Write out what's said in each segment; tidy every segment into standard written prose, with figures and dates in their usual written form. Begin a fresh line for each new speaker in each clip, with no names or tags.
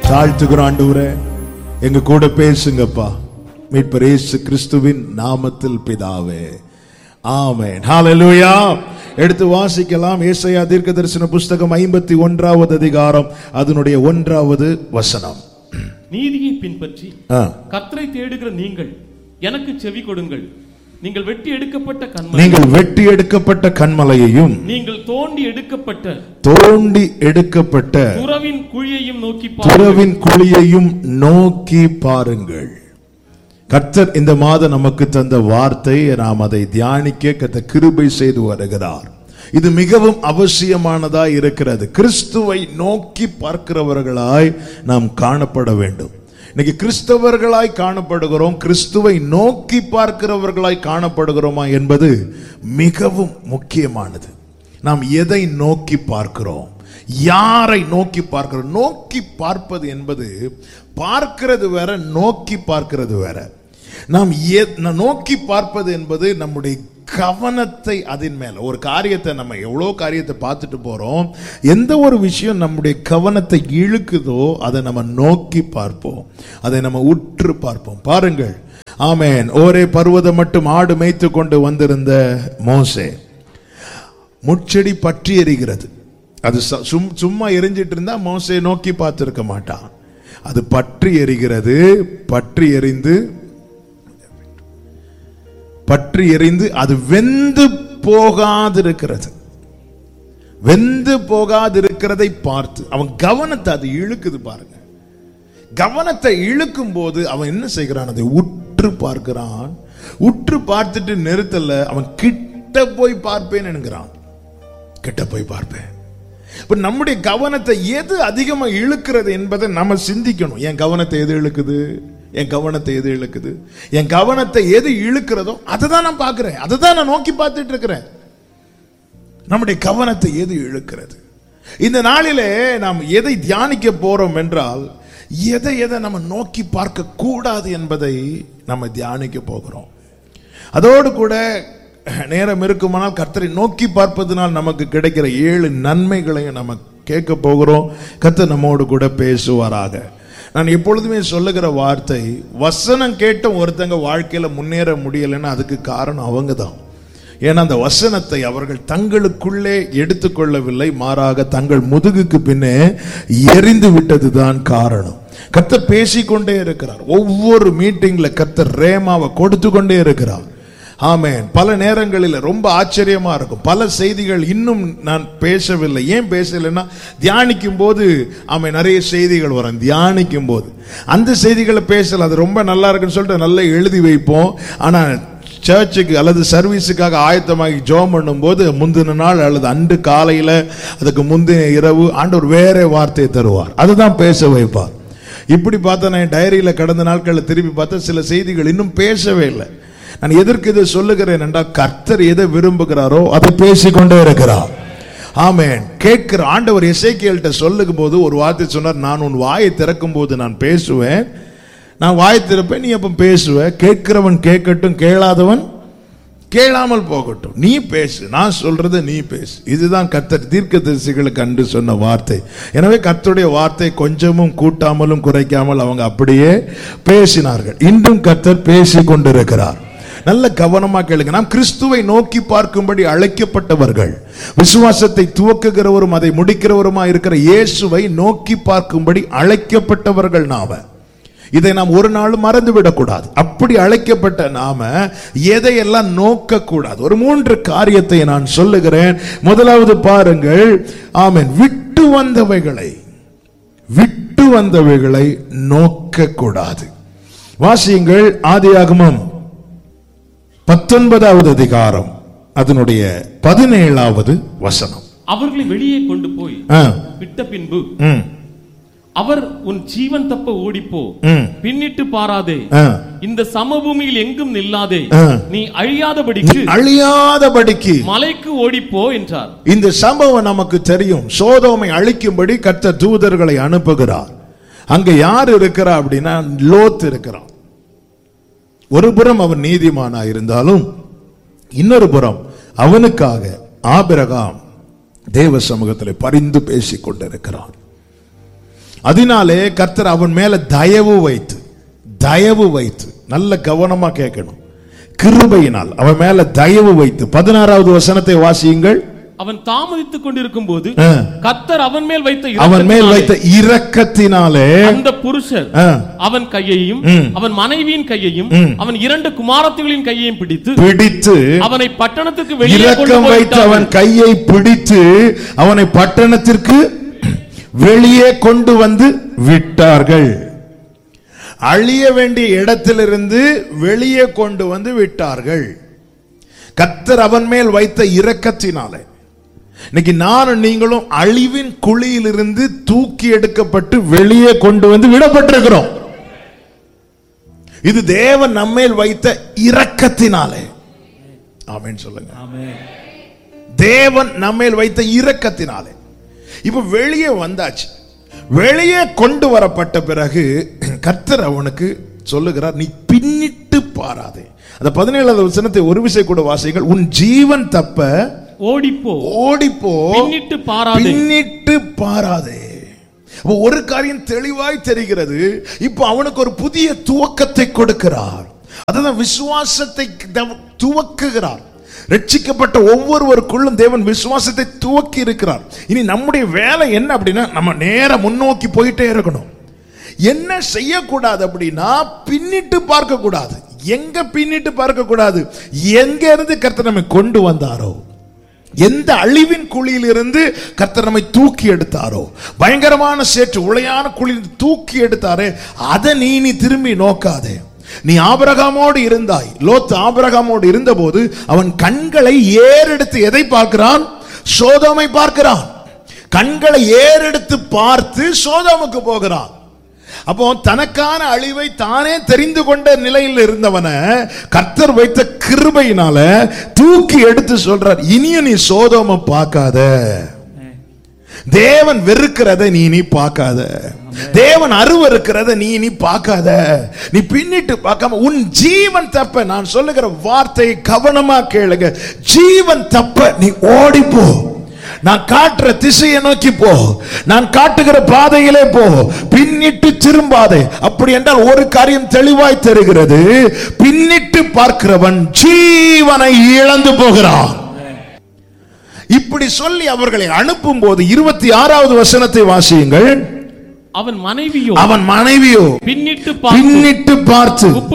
தாழ்த்துகிற ஆண்டவரே, எங்க கூட பேசுங்கப்பா. மீட்பர் இயேசு கிறிஸ்துவின் நாமத்தில் பிதாவே, ஆமென். ஹல்லேலூயா. எடுத்து வாசிக்கலாம். ஏசாயா தீர்க்கதரிசன புஸ்தகம் 51வது அதிகாரம், அதனுடைய 1வது வசனம்.
நீதியை பின்பற்றி கர்த்தரை தேடுகிற நீங்கள் எனக்கு செவி கொடுங்கள். நீங்கள் வெட்டி எடுக்கப்பட்ட கன்மலையையும் நீங்கள் தோண்டி எடுக்கப்பட்ட துறவின் குழியையும் நோக்கி பாருங்கள். கர்த்தர் இந்த மாதம் நமக்கு தந்த வார்த்தை, நாம் அதை தியானிக்க கர்த்தர் கிருபை செய்து வருகிறார். இது மிகவும் அவசியமானதா இருக்கிறது. கிறிஸ்துவை நோக்கி பார்க்கிறவர்களாய் நாம் காணப்பட வேண்டும். இன்னைக்கு கிறிஸ்தவர்களாய் காணப்படுகிறோம், கிறிஸ்துவை நோக்கி பார்க்கிறவர்களாய் காணப்படுகிறோமா என்பது மிகவும் முக்கியமானது. நாம் எதை நோக்கி பார்க்கிறோம், யாரை நோக்கி பார்க்கிறோம்? நோக்கி பார்ப்பது என்பது பார்க்கிறது வேற, நோக்கி பார்க்கிறது வேற. நாம் நோக்கி பார்ப்பது என்பது நம்முடைய கவனத்தை அதன் மேல, ஒரு காரியத்தை நம்ம எவ்வளோ காரியத்தை பார்த்துட்டு போறோம், எந்த ஒரு விஷயம் நம்முடைய கவனத்தை இழுக்குதோ அதை நம்ம நோக்கி பார்ப்போம், அதை நம்ம உற்று பார்ப்போம். பாருங்கள், ஆமென். ஒரே பர்வதம் மட்டும் ஆடு மேய்த்து கொண்டு வந்திருந்த மோசே, முட்செடி பற்றி எரிகிறது. அது சும்மா எரிஞ்சிட்டு இருந்தா மோசே நோக்கி பார்த்திருக்க மாட்டான். அது பற்றி எரிகிறது. பற்றி எரிந்து அது வெந்து போகாதிருக்கிறதை பார்த்து அவன் கவனத்தை அது இழுக்குது. பாருங்க, கவனத்தை இழுக்கும் போது அவன் என்ன செய்கிறான்? அதை உற்று பார்க்கிறான். உற்று பார்த்துட்டு நிறுத்தல, அவன் கிட்ட போய் பார்ப்பேன் என்கிறான். கிட்ட போய் பார்ப்பேன். இப்ப நம்முடைய கவனத்தை எது அதிகமா இழுக்கிறது என்பதை நம்ம சிந்திக்கணும். என் கவனத்தை எது இழுக்குது? என் கவனத்தை எது இழுக்கிறதோ அதை தான் நான் பார்க்கிறேன், அதை தான் நான் நோக்கி பார்த்துட்டு இருக்கிறேன். நம்முடைய கவனத்தை எது இழுக்கிறது? இந்த நாளிலே நாம் எதை தியானிக்க போறோம் என்றால், எதை நம்ம நோக்கி பார்க்க கூடாது என்பதை நம்ம தியானிக்க போகிறோம். அதோடு கூட நேரம் இருக்குமானால் கர்த்தரை நோக்கி பார்ப்பதனால் நமக்கு கிடைக்கிற 7 நன்மைகளையும் நம்ம கேட்க போகிறோம். கர்த்தர் நம்மோடு கூட பேசுவாராக. நான் எப்பொழுதுமே சொல்லுகிற வார்த்தை, வசனம் கேட்ட ஒருத்தங்க வாழ்க்கையில முன்னேற முடியலைன்னா அதுக்கு காரணம் அவங்க தான். ஏன்னா அந்த வசனத்தை அவர்கள் தங்களுக்குள்ளே எடுத்துக்கொள்ளவில்லை, மாறாக தங்கள் முதுகுக்கு பின்னே எரிந்து விட்டதுதான் காரணம். கர்த்தர் பேசிக்கொண்டே இருக்கிறார். ஒவ்வொரு மீட்டிங்ல கர்த்தர் ரேமாவை கொடுத்து கொண்டே இருக்கிறார். ஆமென். பல நேரங்களில் ரொம்ப ஆச்சரியமா இருக்கும். பல செய்திகள் இன்னும் நான் பேசவில்லை. ஏன் பேசலைன்னா, தியானிக்கும் போது ஆமென் நிறைய செய்திகள் வரும். தியானிக்கும் போது அந்த செய்திகளை பேசல, அது ரொம்ப நல்லா இருக்குன்னு சொல்லிட்டு நல்லா எழுதி வைப்போம். ஆனா சர்ச்சுக்கு அல்லது சர்வீஸுக்காக ஆயத்தமாகி ஜெபம் பண்ணும் போது முந்தின நாள் அல்லது அன்று காலையில, அதுக்கு முந்தின இரவு ஆண்டவர் வேற வார்த்தையை தருவார், அதுதான் பேச வைப்பார். இப்படி பார்த்தா நான் டைரியில கடந்த நாட்களில் திருப்பி பார்த்தா சில செய்திகள் இன்னும் பேசவே இல்லை. நான் எதற்கு இதை சொல்லுகிறேன் என்றால், கர்த்தர் எதை விரும்புகிறாரோ அதை பேசிக்கொண்டே இருக்கிறார். ஆமென். கேட்கிற ஆண்டவர் எசேக்கியேல்ட்ட சொல்லும் போது ஒரு வார்த்தை சொன்னார், நான் உன் வாயை திறக்கும் போது நான் பேசுவேன், நான் வாயை திறப்பேன், நீ அப்ப பேசுவ. கேட்கிறவன் கேட்கட்டும், கேளாதவன் கேளாமல் போகட்டும். நீ பேசு, நான் சொல்றது நீ பேசு. இதுதான் கர்த்தர் தீர்க்கதரிசிகளுக்கு அன்று சொன்ன வார்த்தை. எனவே கர்த்தருடைய வார்த்தை கொஞ்சமும் கூட்டாமலும் குறைக்காமல் அவங்க அப்படியே பேசினார்கள். இன்றும் கர்த்தர் பேசி கொண்டிருக்கிறார். நல்ல கவனமா கேளுங்க. நாம் கிறிஸ்துவை நோக்கி பார்க்கும்படி அழைக்கப்பட்டவர்கள். விசுவாசத்தை துவக்குகிறவரும் அதை முடிக்கிறவருமா இருக்கிற இயேசுவை நோக்கி பார்க்கும்படி அழைக்கப்பட்டவர்கள் நாம. இதை நாம் ஒரு நாளும் மறந்துவிடக் கூடாது. அப்படி அழைக்கப்பட்ட நாம எதையெல்லாம் நோக்க கூடாது? ஒரு 3 காரியத்தை நான் சொல்லுகிறேன். முதலாவது பாருங்கள், ஆமென், விட்டு வந்தவைகளை நோக்க கூடாது. வாசியுங்கள், ஆதியாகமம் 19வது அதிகாரம், அதனுடைய 17வது வசனம். அவர்களை வெளியே கொண்டு போய் விட்ட பின்பு அவர் உன் ஜீவன் தப்ப ஓடிப்போ, பின்னிட்டு பாராதே, இந்த சமபூமியில் எங்கும் நில்லாதே, நீ அழியாதபடிக்கு மலைக்கு ஓடிப்போ என்றார்.
இந்த சம்பவம் நமக்கு தெரியும். சோதோமை அழிக்கும்படி கர்த்தர் தூதர்களை அனுப்புகிறார். அங்க யார் இருக்கிறா அப்படின்னா, லோத் இருக்கிறான். ஒரு புறம் அவன் நீதிமானா இருந்தாலும் இன்னொரு புறம் அவனுக்காக ஆபிரகாம் தேவ சமூகத்தில் பரிந்து பேசிக் கொண்டிருக்கிறான். அதனாலே கர்த்தர் அவன் மேல தயவு வைத்து நல்ல கவனமா கேட்கணும். கிருபையினால் அவன் மேல தயவு வைத்து 16வது வசனத்தை வாசியுங்கள்.
அவன் தாமதித்துக் கொண்டிருக்கும் போது கர்த்தர் அவன் மேல்
வைத்த இரக்கத்தினாலே
அந்த புருஷர் அவன் கையையும் அவன் மனைவியின் கையையும் அவன் 2 குமாரத்திகளின் கையையும் பிடித்து அவனை பட்டணத்துக்கு வெளியே கொண்டு வைத்து
அவன் கையை பிடித்து அவனை பட்டணத்திற்கு வெளியே கொண்டு வந்து விட்டார்கள். அழிய வேண்டிய இடத்திலிருந்து வெளியே கொண்டு வந்து விட்டார்கள். கர்த்தர் அவன் மேல் வைத்த இரக்கத்தினாலே இன்னைக்கு நானும் நீங்களும் அழிவின் குழியிலிருந்து தூக்கி எடுக்கப்பட்டு வெளியே கொண்டு வந்து விடப்பட்டிருக்கிறோம். இது தேவன் நம்மேல் வைத்த இரக்கத்தினாலே. ஆமென் சொல்லுங்க. தேவன் நம்மேல் வைத்த இரக்கத்தினாலே. இப்ப வெளியே வந்தாச்சு. வெளியே கொண்டு வரப்பட்ட பிறகு கர்த்தர் அவனுக்கு சொல்லுகிறார், நீ பின்னிட்டு பாராதே. அந்த 17வது வசனத்தை ஒரு விஷயம் கூட வாசியுங்கள். உன் ஜீவன் தப்ப ஓடிப்போ பின்னிட்டு பாராதே. ஒரு காரியம் தெளிவாய் தெரிகிறது. இப்போ அவனுக்கு ஒரு புதிய துவக்கத்தை கொடுக்கிறார். அதுதான் விசுவாசத்தை துவக்குகிறார். ரட்சிக்கப்பட்ட ஒவ்வொருவருக்குள்ளும் தேவன் விசுவாசத்தை துவக்கி இருக்கிறார். இனி நம்முடைய வேலை என்ன அப்படின்னா, நம்ம நேர முன்னோக்கி போயிட்டே இருக்கணும். என்ன செய்யக்கூடாது அப்படின்னா, பின்னிட்டு பார்க்க கூடாது. எங்க பின்னிட்டு பார்க்க கூடாது? எங்க இருந்து கர்த்தர் நம்மை கொண்டு வந்தாரோ, எந்த அழிவின் குழியில் இருந்து கர்த்தர் நம்மை தூக்கி எடுத்தாரோ, பயங்கரமான சேற்று உளையான குழியில் தூக்கி எடுத்தாரே, அதை நீ திரும்பி நோக்காதே. நீ ஆபிரகாமோடு இருந்தாய். லோத் ஆபிரகாமோடு இருந்த போது அவன் கண்களை ஏறெடுத்து எதை பார்க்கிறான்? சோதோமை பார்க்கிறான். கண்களை ஏறெடுத்து பார்த்து சோதோமுக்கு போகிறான். அப்போ தனக்கான அழிவை தானே தெரிந்து கொண்ட நிலையில் இருந்தவன கர்த்தர் வைத்த கிருபையினால தூக்கி எடுத்து சொல்றார், இனியும் நீ சோதோமை பார்க்காத. தேவன் வெறுக்கிறத நீ பார்க்காத. தேவன் அருவருக்கிறத நீ பார்க்காத. நீ பின்னிட்டு பார்க்காம உன் ஜீவன் தப்ப, நான் சொல்லுகிற வார்த்தையை கவனமா கேளுங்க, ஜீவன் தப்ப நீ ஓடிப்போ. நான் காட்டுற திசையை நோக்கி போ. நான் காட்டுகிற பாதையிலே போ. பின்னிட்டு திரும்பாதே. அப்படி என்றால் ஒரு காரியம் தெளிவாய் தெரிகிறது, பின்னிட்டு பார்க்கிறவன் ஜீவனை இழந்து போகிறான். இப்படி சொல்லி அவர்களை அனுப்பும் போது 26வது வசனத்தை வாசியுங்கள்.
அவன் மனைவியோ
பின்னிட்டு பார்த்து
உப்பு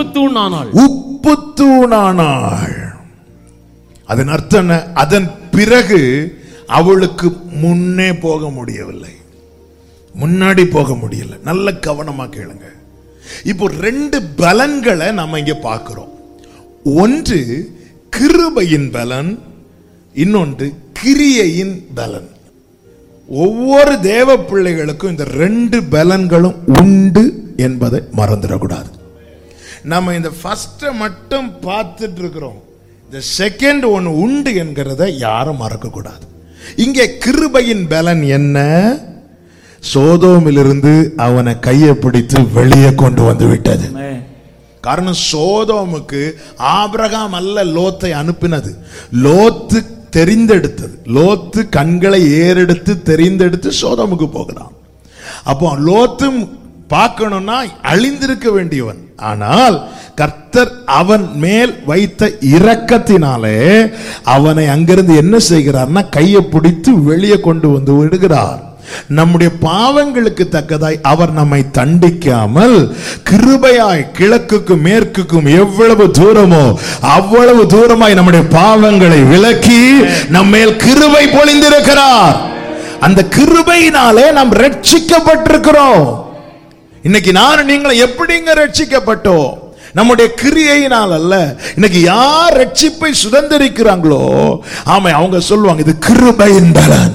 தூணானாள். அதன் அர்த்தம் என்ன? அதன் பிறகு அவளுக்கு முன்னே போக முடியவில்லை, முன்னாடி போக முடியல. நல்ல கவனமா கேளுங்க. இப்போ 2 பலன்களை நம்ம இங்க பார்க்கிறோம். ஒன்று கிருபையின் பலன், இன்னொன்று கிரியையின் பலன். ஒவ்வொரு தேவ பிள்ளைகளுக்கும் இந்த 2 பலன்களும் உண்டு என்பதை மறந்துடக்கூடாது. நம்ம இந்த ஃபர்ஸ்ட் மட்டும் பார்த்துட்டு இருக்கிறோம். இந்த செகண்ட் ஒன்று உண்டு என்கிறத யாரும் மறக்க கூடாது. இங்கே கிருபையின் பலன் என்ன? சோதோமிலிருந்து அவனை கையை பிடித்து வெளியே கொண்டு வந்து விட்டது. காரணம், சோதோமுக்கு ஆபிரகாம் அல்ல லோத்தை அனுப்பினது, லோத்து தெரிந்தெடுத்தது. லோத்து கண்களை ஏறெடுத்து தெரிந்தெடுத்து சோதோமுக்கு போகிறான். அப்போ லோத்தும் பார்க்கணும்னா அழிந்திருக்க வேண்டியவன். ஆனால் கர்த்தர் அவன் மேல் வைத்த இரக்கத்தினாலே அவனை அங்கிருந்து என்ன செய்கிறார்னா, கையை பிடித்து வெளியே கொண்டு வந்து விடுகிறார். நம்முடைய பாவங்களுக்கு தக்கதாய் அவர் நம்மை தண்டிக்காமல் கிருபையாய் கிழக்குக்கும் மேற்குக்கும் எவ்வளவு தூரமோ அவ்வளவு தூரமாய் நம்முடைய பாவங்களை விலக்கி நம்மேல் கிருபை பொழிந்திருக்கிறார். அந்த கிருபையினாலே நாம் ரட்சிக்கப்பட்டிருக்கிறோம். இன்னைக்கு நான் நீங்களும் எப்படிங்க ரட்சிக்கப்பட்டோம்? நம்முடைய கிரியையினால் அல்ல. இன்னைக்கு யார் ரட்சிப்பை சுதந்திரிக்கிறாங்களோ, ஆமா, அவங்க சொல்லுவாங்க இது கிருபையின் பலன்.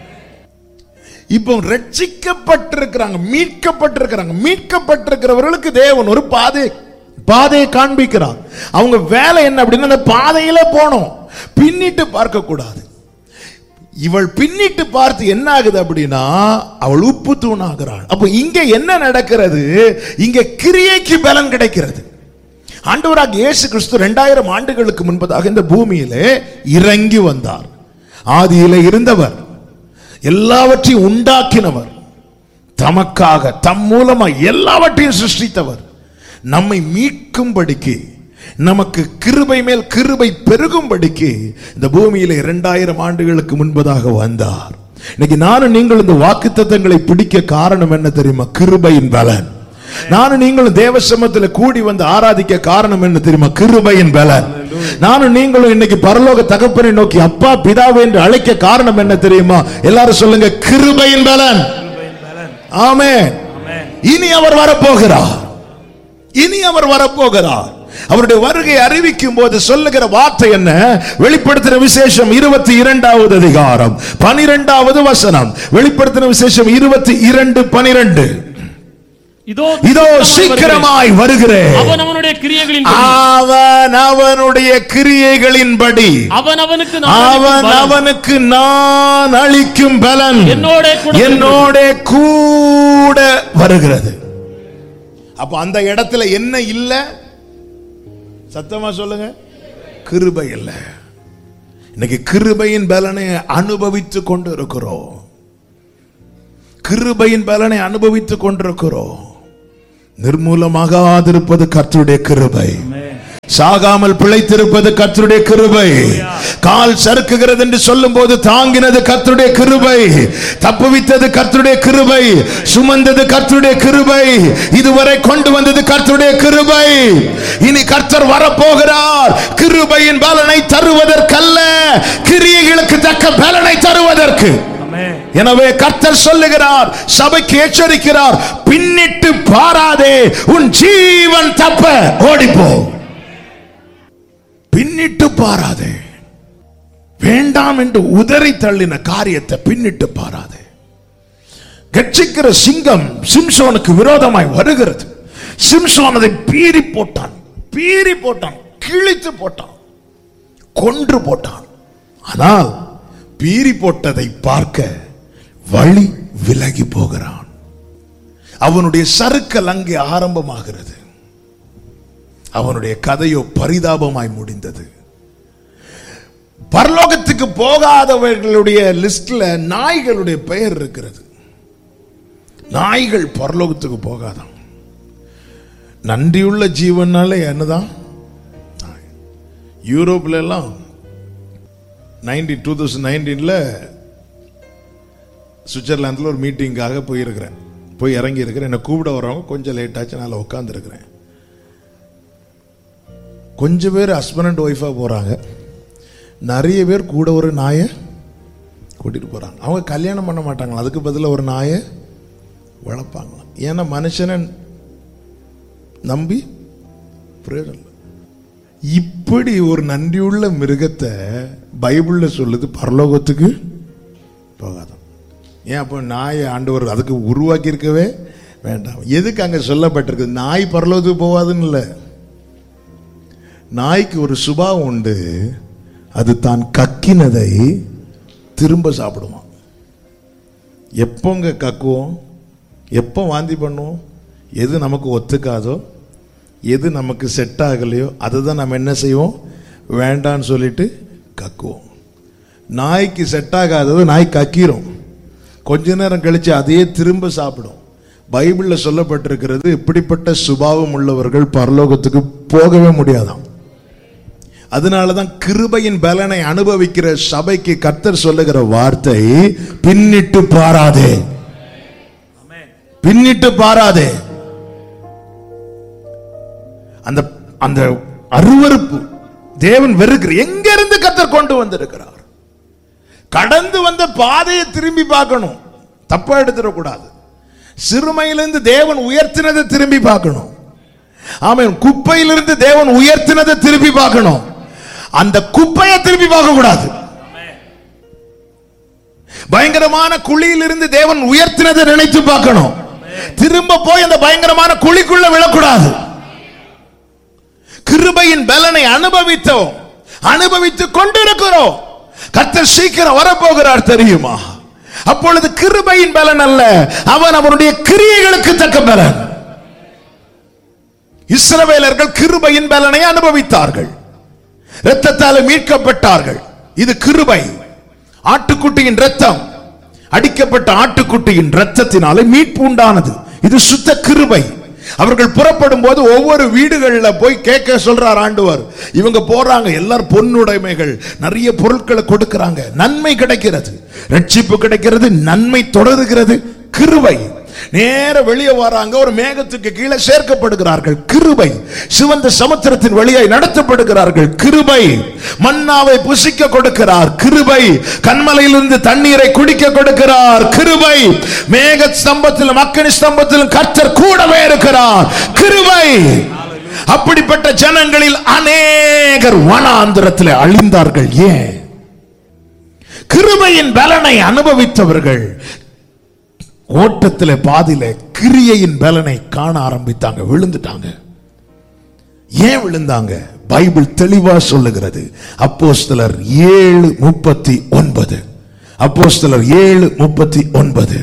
இப்போ ரட்சிக்கப்பட்டிருக்கிறாங்க, மீட்கப்பட்டிருக்கிறாங்க. மீட்கப்பட்டிருக்கிறவர்களுக்கு தேவன் ஒரு பாதையை காண்பிக்கிறார். அவங்க வேலை என்ன அப்படின்னா, அந்த பாதையில போனோம், பின்னிட்டு பார்க்க கூடாது. இவள் பின்னிட்டு பார்த்து என்ன ஆகுது அப்படின்னா, அவள் உப்பு தூணாகிறாள். அப்போ இங்க என்ன நடக்கிறது? இங்க கிரியைக்கு பலன் கிடைக்கிறது. ஆண்டவராகிய இயேசு கிறிஸ்து 2000 ஆண்டுகளுக்கு முன்பதாக இந்த பூமியிலே இறங்கி வந்தார். ஆதியிலே இருந்தவர், எல்லாவற்றையும் உண்டாக்கினவர், தமக்காக தம் மூலமா எல்லாவற்றையும் சிருஷ்டித்தவர் நம்மை மீட்கும்படிக்கு, நமக்கு கிருபை மேல் கிருபை பெருகும்படிக்கு இந்த பூமியில 2000 ஆண்டுகளுக்கு முன்பதாக வந்தார். இன்னைக்கு நானும் நீங்கள் இந்த வாக்குத்தத்தங்களை பிடிக்க காரணம் என்ன தெரியுமா? கிருபையின் பலன். நானும் நீங்களும் தேவ சமூகத்தில் கூடி வந்து ஆராதிக்க காரணம் என்ன தெரியுமா? கிருபையின் பலன். நானும் நீங்களும் இன்னைக்கு பரலோக தகப்பனை நோக்கி அப்பா பிதாவே என்று அழைக்க காரணம் என்ன தெரியுமா? எல்லாரும் சொல்லுங்க, கிருபையின் பலன். ஆமென். இனி அவர் வரப்போகிறார், இனி அவர் வரப்போகிறார். அவருடைய வருகை அறிவிக்கும் போது சொல்லுகிற வார்த்தை என்ன? வெளிப்படுத்தின விசேஷம் 22வது அதிகாரம் 12வது வசனம். வெளிப்படுத்தின விசேஷம் 22:12. இதோ சீக்கிரமாய் வருகிறேன், அவன் அவனுடைய கிரியைகளின்படி அவன் அவனுக்கு நான் அளிக்கும் பலன் என்னோட கூட வருகிறது. அப்ப அந்த இடத்துல என்ன இல்ல? சத்தமா சொல்லுங்க, கிருபை இல்ல. இன்னைக்கு கிருபையின் பலனை அனுபவித்துக் கொண்டு இருக்கிறோம். கிருபையின் பலனை அனுபவித்துக் கொண்டிருக்கிறோம். நிர்மூலமாகாதிருப்பது கர்த்தருடைய கிருபை. சாகாமல் பிழைத்திருப்பது கர்த்தருடைய கிருபை. கால் சறுக்குகிறது என்று சொல்லும் போது தாங்கினது கர்த்தருடைய கிருபை. தப்புவித்தது கர்த்தருடைய கிருபை. சுமந்தது கர்த்தருடைய கிருபை. இதுவரை கொண்டு வந்தது கர்த்தருடைய கிருபை. இனி கர்த்தர் வரப்போகிறார் கிருபையின் பலனை தருவதற்கல்ல, கிரியைகளுக்கு தக்க பலனை தருவதற்கு. எனவே கர்த்தர் சொல்லுகிறார், சபைக்கு எச்சரிக்கிறார், பின்னிட்டு பாராதே, உன் ஜீவன் தப்ப ஓடிப்போ. பின்னிட்டு பாராதே, வேண்டாம் என்று உதறி தள்ளின காரியத்தை பின்னிட்டு பாராதே. கட்சிக்கிற சிங்கம் சிம்சோனுக்கு விரோதமாய் வருகிறது. சிம்சோன் அதை பீறி போட்டான், கிழித்து போட்டான், கொன்று போட்டான். ஆனால் பீறி போட்டதை பார்க்க வழி விலகி போகிறான். அவனுடைய சறுக்கல் அங்கே ஆரம்பமாகிறது. அவனுடைய கதையோ பரிதாபமாய் முடிந்தது. பரலோகத்துக்கு போகாதவர்களுடைய லிஸ்ட்ல நாய்களுடைய பெயர் இருக்கிறது. நாய்கள் பரலோகத்துக்கு போகாதான். நன்றியுள்ள ஜீவனால என்னதான்? யூரோப்ல எல்லாம் 2019 சுவிட்சர்லாந்தில் ஒரு மீட்டிங்காக போயிருக்கிறேன். போய் இறங்கி இருக்கிறேன். என்னை கூப்பிட வரவங்க கொஞ்சம் லேட் ஆச்சு, நான் உட்கார்ந்து இருக்கிறேன். கொஞ்சம் பேர் ஹஸ்பண்ட் அண்ட் ஒய்ஃபா போறாங்க, நிறைய பேர் கூட ஒரு நாயை கூட்டிட்டு போறாங்க. அவங்க கல்யாணம் பண்ண மாட்டாங்களா, அதுக்கு பதிலாக ஒரு நாயை வளர்ப்பாங்க. ஏன்னா மனுஷனை நம்பி பிரயோஜனம். இப்படி ஒரு நன்றியுள்ள மிருகத்தை பைபிள்ல சொல்லுது பரலோகத்துக்கு போகாதான். ஏன் அப்போ நாயை ஆண்டவர் அதுக்கு உருவாக்கி இருக்கவே வேண்டாம். எதுக்கு அங்க சொல்லப்பட்டிருக்கு நாய் பரலோகத்துக்கு போகாதுன்னு இல்லை. நாய்க்கு ஒரு சுபாவம் உண்டு, அது தான் கக்கினதை திரும்ப சாப்பிடுமா. எப்போங்க கக்குவோம், எப்போ வாந்தி பண்ணுவோம், எது நமக்கு ஒத்துக்காதோ, எது நமக்கு செட் ஆகலையோ அதுதான் நம்ம என்ன செய்வோம், வேண்டான்னு சொல்லிட்டு கக்குவோம். நாய்க்கு செட் ஆகாதது நாய் கக்கிரும், கொஞ்ச நேரம் கழிச்சு அதையே திரும்ப சாப்பிடும். பைபிள்ல சொல்லப்பட்டிருக்கிறது, இப்படிப்பட்ட சுபாவம் உள்ளவர்கள் பரலோகத்துக்கு போகவே முடியாதாம். அதனாலதான் கிருபையின் பலனை அனுபவிக்கிற சபைக்கு கர்த்தர் சொல்லுகிற வார்த்தை, பின்னிட்டு பாராதே, பின்னிட்டு பாராதே. அந்த அந்த அருவருப்பு தேவன் வெறுக்கிற எங்க இருந்து கர்த்தர் கொண்டு வந்திருக்கிறார். கடந்து வந்த பாதையை திரும்பி பார்க்கணும், தப்பா எடுத்துடக்கூடாது. சிறுமையிலிருந்து தேவன் உயர்த்தினதை திரும்பி பார்க்கணும். ஆமென். குப்பையிலிருந்து தேவன் உயர்த்தினதை திரும்பி பார்க்கணும். அந்த குப்பையை திரும்பி பார்க்க கூடாது. பயங்கரமான குழியிலிருந்து தேவன் உயர்த்தினதை நினைத்து பார்க்கணும். திரும்ப போய் அந்த பயங்கரமான குழிக்குள்ள விழக்கூடாது. கிருபையின் பலனை அனுபவித்தோம், அனுபவித்துக் கொண்டிருக்கிறோம். கர்த்தர் சீக்கிரம் வரப்போகிறார் தெரியுமா? அப்பொழுது கிருபையின் பலன் அல்ல, அவன் அவனுடைய கிரியைகளுக்கு தக்க பலன். இஸ்ரவேலர்கள் கிருபையின் பலனை அனுபவித்தார்கள், இரத்தத்தால் மீட்கப்பட்டார்கள். இது கிருபை. ஆட்டுக்குட்டியின் இரத்தம் அடிக்கப்பட்ட ஆட்டுக்குட்டியின் இரத்தத்தினாலே மீட்பு உண்டானது. இது சுத்த கிருபை. அவர்கள் புறப்படும் போது ஒவ்வொரு வீடுகளில் போய் கேட்க சொல்றார் ஆண்டவர். இவங்க போறாங்க, எல்லாரும் பொன்னுடைமைகள், நிறைய பொருட்களை கொடுக்கிறாங்க. நன்மை கிடைக்கிறது, ரட்சிப்பு கிடைக்கிறது, நன்மை தொடருகிறது, கிருபை. நேர வெளியே வராங்க, ஒரு மேகத்துக்கு கீழே சேர்க்கப்படுகிறார்கள், கிருபை. சிவந்த சமுத்திரத்தின் வழியாய் நடத்தப்படுகிறார்கள், கிருபை. மன்னாவை புசிக்க கொடுக்கிறார், கிருபை. கண்மலையிலிருந்து தண்ணீரை குடிக்க கொடுக்கிறார், கிருபை. மேக ஸ்தம்பத்திலும் அக்கினி ஸ்தம்பத்திலும் கர்த்தர் கூடவே இருக்கிறார், கிருபை. அப்படிப்பட்ட ஜனங்களில் அநேகர் வனாந்திரத்தில் அழிந்தார்கள். ஏன்? கிருபையின் பலனை அனுபவித்தவர்கள் ஓட்டத்தில் பாதியில கிரியையின் பலனை காண ஆரம்பித்தாங்க, விழுந்துட்டாங்க. ஏன் விழுந்தாங்க? பைபிள் தெளிவா சொல்லுகிறது. அப்போஸ்தலர் 7:39. அப்போஸ்தலர் 7:39.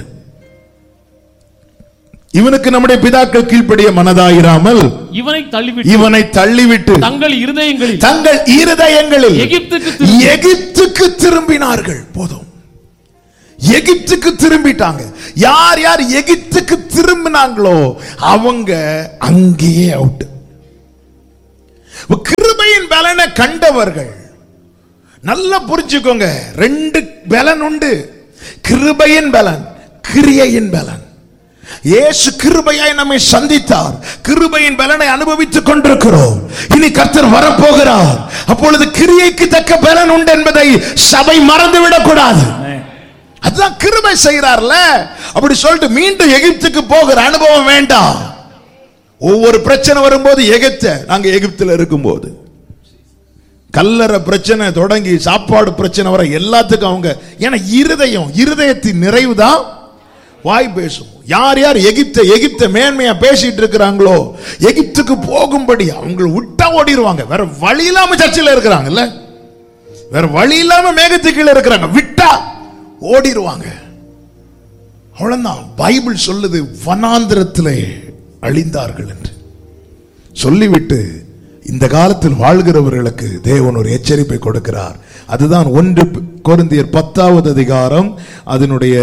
இவனுக்கு நம்முடைய பிதாக்கள் கீழ்ப்படிய மனதாயிராமல் இவனை தள்ளிவிட்டு தங்கள் இருதயங்களில் எகிப்துக்கு திரும்பினார்கள். போதும், எகிப்துக்கு திரும்பிட்டாங்க. யார் யார் எகிப்துக்கு திரும்பினாங்களோ அவங்க அங்கேயே அவுட். கிருபையின் பலனை கண்டவர்கள் நல்லா புரிஞ்சுக்கோங்க. ரெண்டு பலன் உண்டு, கிருபையின் பலன், கிரியையின் பலன். இயேசு கிருபையாய் நம்மை சந்தித்தார், கிருபையின் பலனை அனுபவித்துக் கொண்டிருக்கிறோம். இனி கர்த்தர் வரப்போகிறார், அப்பொழுது கிரியைக்கு தக்க பலன் உண்டு என்பதை சபை மறந்துவிடக் கூடாது. அதுதான் கிருபை செய்கிறார்ல. அப்படி சொல்லிட்டு மீண்டும் எகிப்துக்கு போகிற அனுபவம் வேண்டாம். ஒவ்வொரு பிரச்சனை வரும்போது நாங்க எகிப்துல இருக்கும்போது கல்லற பிரச்சனை தொடங்கி சாப்பாடு பிரச்சனை வர எல்லாத்துக்கும் அவங்க, ஏன்னா இருதயத்தின் நிறைவுதான் வாய் பேசும். யார் யார் எகிப்த மேன்மையா பேசிட்டு இருக்கிறாங்களோ எகிப்துக்கு போகும்படி அவங்க விட்டா ஓடிடுவாங்க. வேற வழி இல்லாம சர்ச்சில் இருக்கிறாங்கல்ல, வேற வழி இல்லாம மேகத்துக்குள்ள இருக்கிறாங்க, விட்டா ஓடிடுவாங்க. அவ்வளவுதான். பைபிள் சொல்லுது வனாந்திரத்திலே அழிந்தார்கள் என்று சொல்லிவிட்டு இந்த காலத்தில் வாழ்கிறவர்களுக்கு தேவன் ஒரு எச்சரிப்பை கொடுக்கிறார். அதுதான் 1 கொரிந்தியர் 10வது அதிகாரம் அதனுடைய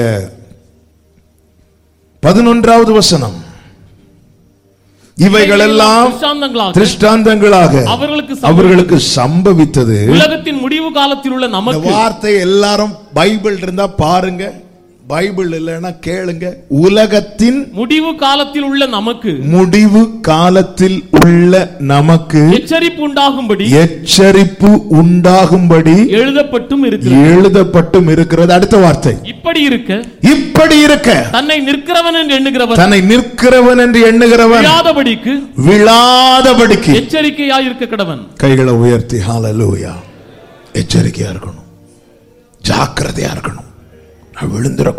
11வது வசனம். இவைகளெல்லாம் திருஷ்டாந்தங்களாக அவர்களுக்கு சம்பவித்தது.
உலகத்தின் முடிவு காலத்தில் உள்ள நமக்கு.
வார்த்தை எல்லாரும் பைபிள் இருந்தா பாருங்க, பைபிள் இல்லைன்னா கேளுங்க. உலகத்தின்
முடிவு காலத்தில் உள்ள நமக்கு,
முடிவு காலத்தில் உள்ள நமக்கு
எச்சரிப்பு
உண்டாகும்படி
எழுதப்பட்டும்
இருக்கிறது. அடுத்த வார்த்தை, இப்படி இருக்க
தன்னை நிற்கிறவன் என்று எண்ணுகிறவன்
விழாதபடிக்கு
எச்சரிக்கையாய் இருக்க கடவன்.
கைகளை உயர்த்தி ஹல்லேலூயா. எச்சரிக்கையா இருக்கணும், ஜாக்கிரதையா இருக்கணும். நான்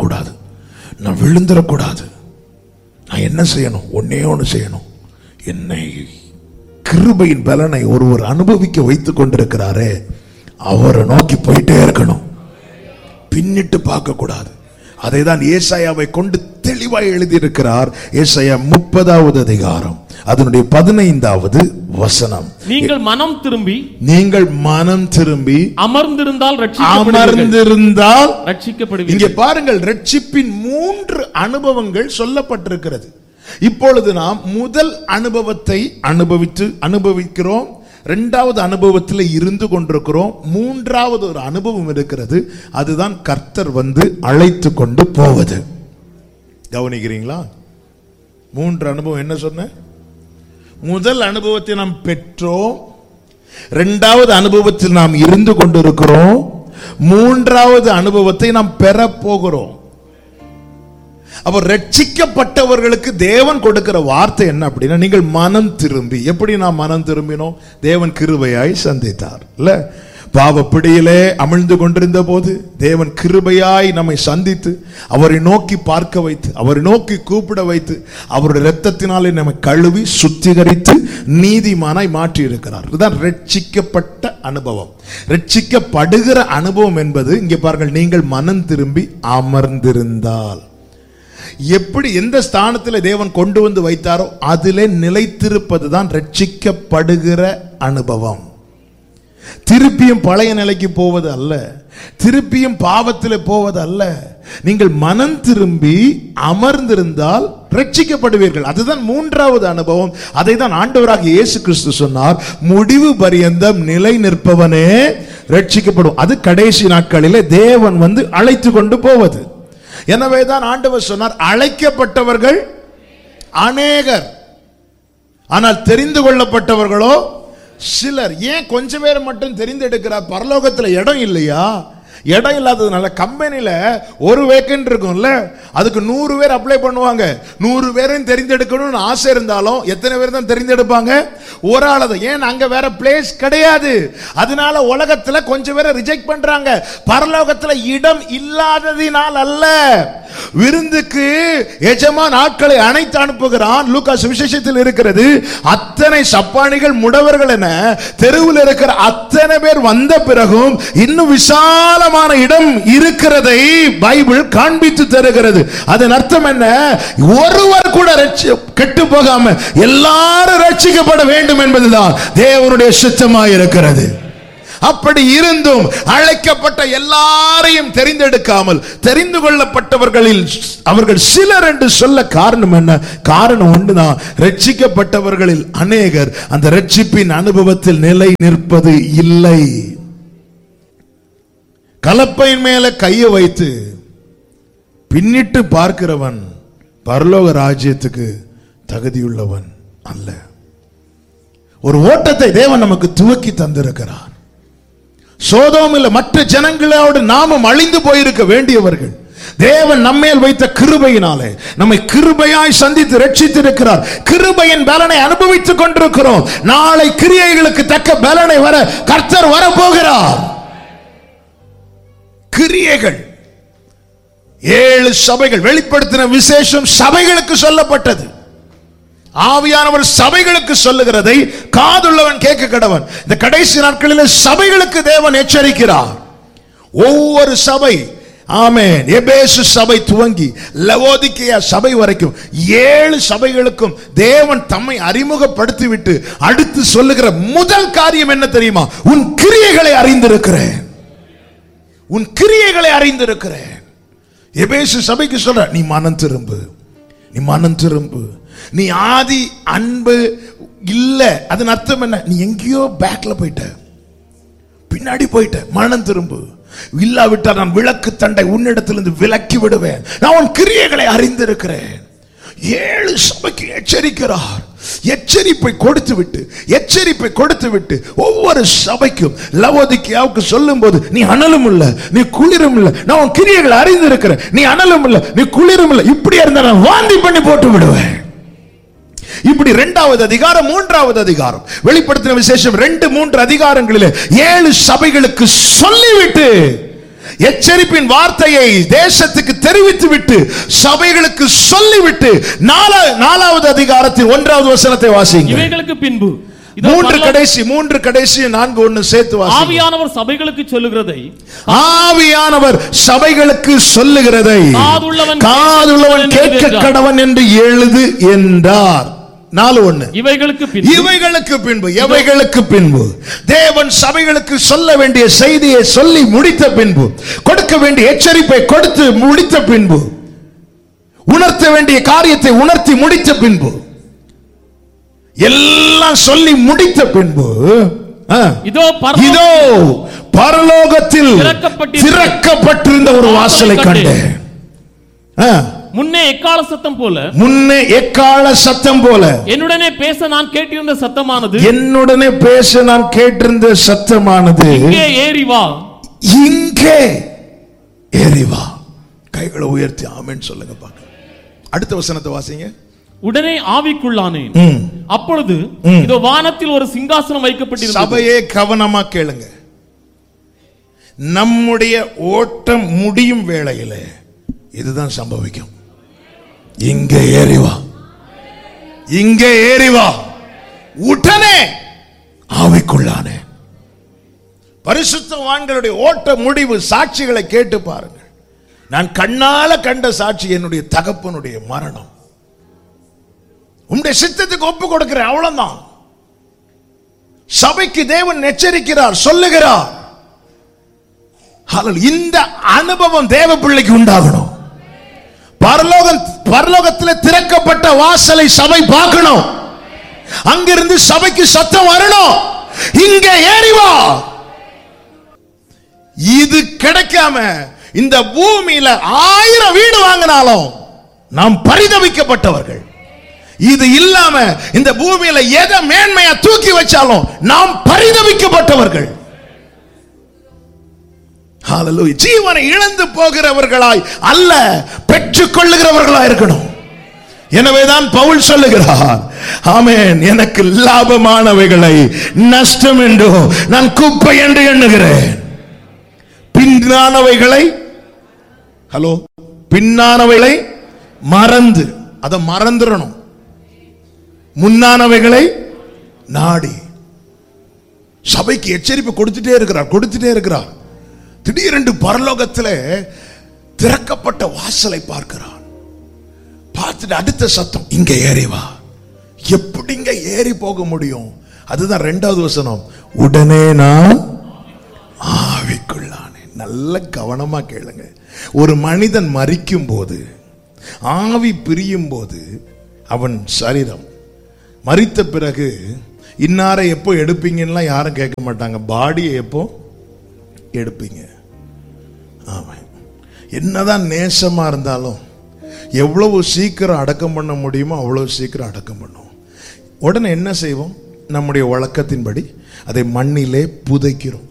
விழுந்துடக்கூடாது. நான் என்ன செய்யணும்? ஒன்னே ஒன்று செய்யணும். என்னை கிருபையின் பலனை ஒருவர் அனுபவிக்க வைத்துக் கொண்டிருக்கிறாரே, அவரை நோக்கி போயிட்டே இருக்கணும், பின்னிட்டு பார்க்க கூடாது. அதை தான் ஏசாயாவை கொண்டு தெளிவாய் எழுதியிருக்கிறார். ஏசாயா 30வது அதிகாரம் அதனுடைய 15வது வசனம்.
நீங்கள் மனம்
திரும்பி
அமர்ந்திருந்தால் ரட்சிக்கப்படுவீர்கள்.
இங்கே பாருங்கள், ரட்சிப்பின் 3 அனுபவங்கள் சொல்லப்பட்டிருக்கிறது. இப்பொழுது நாம் முதல் அனுபவத்தை அனுபவிக்கிறோம், 2வது அனுபவத்தில் இருந்து கொண்டிருக்கிறோம். 3வது ஒரு அனுபவம் இருக்கிறது, அதுதான் கர்த்தர் வந்து அழைத்து கொண்டு போவது. கவனிக்கிறீங்களா? 3 அனுபவம் என்ன சொன்ன? முதல் அனுபவத்தை நாம் பெற்றோம், 2வது அனுபவத்தில் நாம் இருந்து கொண்டிருக்கிறோம், 3வது அனுபவத்தை நாம் பெற போகிறோம். அப்ப ரட்சிக்கப்பட்டவர்களுக்கு தேவன் கொடுக்கிற வார்த்தை என்ன அப்படின்னா, நீங்கள் மனம் திரும்பி. எப்படி நாம் மனம் திரும்பினோம்? தேவன் கிருபையாய் சந்தித்தார் இல்ல? பாவ பிடியிலே அமிழ்ந்து கொண்டிருந்த போது தேவன் கிருபையாய் நம்மை சந்தித்து அவரை நோக்கி பார்க்க வைத்து, அவரை நோக்கி கூப்பிட வைத்து, அவருடைய இரத்தத்தினாலே நம்மை கழுவி சுத்திகரித்து நீதிமானாய் மாற்றி இருக்கிறார். இதுதான் ரட்சிக்கப்பட்ட அனுபவம். ரட்சிக்கப்படுகிற அனுபவம் என்பது இங்கே பாருங்கள், நீங்கள் மனம் திரும்பி அமர்ந்திருந்தால். எப்படி எந்த ஸ்தானத்தில் தேவன் கொண்டு வந்து வைத்தாரோ அதிலே நிலைத்திருப்பது தான் ரட்சிக்கப்படுகிற அனுபவம். திருப்பியும் பழைய நிலைக்கு போவது அல்ல, திருப்பியும் பாவத்தில் போவது அல்ல, நீங்கள் மனம் திரும்பி அமர்ந்திருந்தால் ரட்சிக்கப்படுவீர்கள். அதுதான் மூன்றாவது அனுபவம். அதை தான் ஆண்டவராகிய இயேசு கிறிஸ்து சொன்னார், முடிவு பரியந்தம் நிலை நிற்பவனே ரட்சிக்கப்படும். அது கடைசி நாட்களிலே தேவன் வந்து அழைத்து கொண்டு போவது. எனவே தான் ஆண்டவர் சொன்னார், அழைக்கப்பட்டவர்கள் அநேகர், ஆனால் தெரிந்து கொள்ளப்பட்டவர்களோ சிலர். ஏன் கொஞ்சம் பேர் மட்டும் தெரிந்தெடுக்கிறார்? பரலோகத்தில் இடம் இல்லையா? இடம் இல்லாததுனால கம்பெனியில ஒரு வேக்கன்ட் இருக்கும்ல, அதுக்கு 100 பேர் அப்ளை பண்ணுவாங்க. 100 பேரும் தெரிந்தெடுக்கணும்னு ஆசை இருந்தாலும் எத்தனை பேர் தான் தெரிந்தெடுப்பாங்க? ஒரு ஆள் தான். ஏன் அங்க வேற பிளேஸ் கிடையாது. அதனால உலகத்துல கொஞ்சம் பேரை ரிஜெக்ட் பண்றாங்க. பரலோகத்துல இடம் இல்லாததினால் அல்ல, விருந்துக்கு எஜமான் ஆட்களை அணைத்து அனுப்புகிறான். லூக்கா சுவிசேஷத்தில் இருக்கிறது, அத்தனை சப்பானிகள் முடவர்கள் என தெருவில் இருக்கிற அத்தனை பேர் வந்த பிறகும் இன்னும் விசாலமான இடம் இருக்கிறதை பைபிள் காண்பித்து தருகிறது. அதன் அர்த்தம் என்ன? ஒருவர் கூட கெட்டு போகாம எல்லாரும் ரட்சிக்கப்பட வேண்டும் என்பதுதான் தேவனுடைய சித்தமாய் இருக்கிறது. அப்படி இருந்தும் அழைக்கப்பட்ட எல்லாரையும் தெரிந்தெடுக்காமல் தெரிந்து கொள்ளப்பட்டவர்களில் அவர்கள் சிலர் என்று சொல்ல காரணம் என்ன? காரணம் ஒன்றுதான், ரட்சிக்கப்பட்டவர்களில் அநேகர் அந்த ரட்சிப்பின் அனுபவத்தில் நிலை நிற்பது இல்லை. கலப்பையின் மேல கையை வைத்து பின்னிட்டு பார்க்கிறவன் பரலோக ராஜ்யத்துக்கு தகுதியுள்ளவன் அல்ல. ஒரு ஓட்டத்தை தேவன் நமக்கு துவக்கி தந்திருக்கிறார். சோதோமில் மற்ற ஜனங்களோடு நாமும் அழிந்து போயிருக்க வேண்டியவர்கள் தேவன் நம்மேல் வைத்த கிருபையினாலே நம்மை கிருபையாய் சந்தித்து ரட்சித்திருக்கிறார். கிருபையின் பலனை அனுபவித்துக் கொண்டிருக்கிறோம். நாளை கிரியைகளுக்கு தக்க பலனை வர கர்த்தர் வரப்போகிறார். கிரியைகள் 7 சபைகள் வெளிப்படுத்தின விசேஷம் சபைகளுக்கு சொல்லப்பட்டது. ஆவியானவர் சபைகளுக்கு சொல்லுகிறதை காதுள்ளவன் கேட்க கடவன். இந்த கடைசி நாட்களில் சபைகளுக்கு தேவன் எச்சரிக்கிறார். ஒவ்வொரு சபை, ஆமென், எபேசு சபை துவங்கி லவோதிக்கேயா சபை வரைக்கும் 7 சபைகளுக்கும் தேவன் தம்மை அறிமுகப்படுத்திவிட்டு அடுத்து சொல்லுகிற முதல் காரியம் என்ன தெரியுமா? உன் கிரியைகளை அறிந்திருக்கிறேன், உன் கிரியைகளை அறிந்திருக்கிறேன். எபேசு சபைக்கு சொல்ற, நீ மனம் திரும்பு, நீ மனம் திரும்பு, நீ ஆதி அன்பு இல்ல. அதன் அர்த்தம் என்ன? நீ எங்கேயோ பேக்ல போயிட்ட, பின்னாடி போயிட்ட, மனம் திரும்பு. இல்லாவிட்டால் நான் விளக்கு தண்டை உன்னிடத்திலிருந்து விலக்கி விடுவேன். நான் உன் கிரியைகளை அறிந்திருக்கிறேன். 7 சபைக்கு எச்சரிக்கிறார். எச்சரிப்பை கொடுத்து விட்டு ஒவ்வொரு சபைக்கும் லவோதிக்கேயாவுக்கு சொல்லும் போது, நீ அனலும் இல்ல, நீ குளிரும் இல்ல, நான் உன் கிரியைகளை அறிந்திருக்கிறேன். நீ அனலும் இல்ல, நீ குளிரும் இல்ல, இப்படியா இருந்தா நான் வாந்தி பண்ணி போட்டு விடுவேன். இப்படி 2வது அதிகாரம் 3வது அதிகாரம் வெளிப்படுத்தின விசேஷம் 2-3 அதிகாரங்களில் 7 சபைகளுக்கு சொல்லிவிட்டு எச்சரிப்பின் வார்த்தையை தேசத்துக்கு தெரிவித்து விட்டு சபைகளுக்கு சொல்லிவிட்டு 4வது அதிகாரத்தின் 1வது வசனத்தை வாசிங்க.
இவைகளுக்கு பின்பு
3 கடைசி 4:1 சேர்த்து வாசிங்க.
ஆவியானவர் சபைகளுக்கு சொல்லுகிறதை,
ஆவியானவர் சபைகளுக்கு சொல்லுகிறதை காதுள்ளவன் கேட்க கடவன் என்று எழுது என்றார். 4:1 இவைகளுக்கு பின்பு தேவன் சபைகளுக்கு சொல்ல வேண்டிய செய்தியை சொல்லி முடித்த பின்பு, கொடுக்க வேண்டிய எச்சரிப்பை கொடுத்து முடித்த பின்பு, உணர்த்த வேண்டிய காரியத்தை உணர்த்தி முடித்த பின்பு, எல்லாம் சொல்லி முடித்த பின்பு, இதோ பரலோகத்தில் திறக்கப்பட்டிருந்த ஒரு வாசலை கண்டேன்.
முன்னே எக்காள சத்தம் போல என்னுடனே பேச நான் கேட்டிருந்த சத்தமானது இங்கே ஏறி வா. கைகளை உயர்த்தி ஆமென் சொல்லுங்க பாக்க. அடுத்த வசனத்தை வாசிங்க. உடனே ஆவிக்குள்ளானேன். அப்பொழுது இதோ வானத்தில் ஒரு சிங்காசனம் வைக்கப்பட்டிருந்தது.
சபையே கவனமா கேளுங்க. நம்முடைய ஓட்டம் முடியும் வேளையிலே இதுதான் சம்பவிக்கும். இங்கே ஏறி வா. உடனே ஆவிக்குள்ளானே. பரிசுத்தவான்களுடைய ஓட்ட முடிவு சாட்சிகளை கேட்டு பாருங்கள். நான் கண்ணால கண்ட சாட்சி என்னுடைய தகப்பனுடைய மரணம். உம்முடைய சித்தத்துக்கு ஒப்பு கொடுக்கிறேன், அவ்வளவுதான். சபைக்கு தேவன் எச்சரிக்கிறார், சொல்லுகிறார்.
இந்த அனுபவம் தேவ பிள்ளைக்கு உண்டாகணும். பரலோகத்தில் திறக்கப்பட்ட வாசலை சபை பார்க்கணும். அங்கிருந்து சபைக்கு சத்தம் வரணும், இங்க ஏறி வா. இது கிடைக்காம இந்த பூமியில 1000 வீடு வாங்கினாலும் நாம் பரிதவிக்கப்பட்டவர்கள். இது இல்லாம இந்த பூமியில எதை மேன்மையா தூக்கி வச்சாலும் நாம் பரிதவிக்கப்பட்டவர்கள். ஹalleluya. ஜீவனை இழந்து போகிறவர்களாய் அல்ல, பெற்றுக் கொள்ளுகிறவர்களாய் இருக்கணும். எனவேதான் பவுல் சொல்லுகிறார், ஆமென், எனக்கு லாபமானவைகளை நஷ்டம் என்று நான் குப்பை என்று எண்ணுகிறேன். பின்னானவைகளை பின்னானவைகளை மறந்து, அதை மறந்துடணும். முன்னானவைகளை நாடி. சபைக்கு எச்சரிப்பு கொடுத்துட்டே இருக்கிறார். திடீரென்று பரலோகத்தில் திறக்கப்பட்ட வாசலை பார்க்கிறான். பார்த்துட்டு அடுத்த சத்தம், இங்க ஏறி வா. எப்படிங்க ஏறி போக முடியும்? அதுதான் 2வது வசனம், உடனே நான் ஆவிக்குள்ளானே. நல்ல கவனமா கேளுங்க. ஒரு மனிதன் மரிக்கும் போது, ஆவி பிரியும் போது, அவன் சரீரம் மரித்த பிறகு இன்னாரை எப்போ எடுப்பீங்கன்னா யாரும் கேட்க மாட்டாங்க. பாடியை எப்போ எடுப்பீங்க? ஆமா, என்னதான் நேசமா இருந்தாலும் எவ்வளவு சீக்கிரம் அடக்கம் பண்ண முடியுமோ அவ்வளவு சீக்கிரம் அடக்கம் பண்ணுவோம். உடனே என்ன செய்வோம்? நம்முடைய வழக்கத்தின்படி அதை மண்ணிலே புதைக்கிறோம்.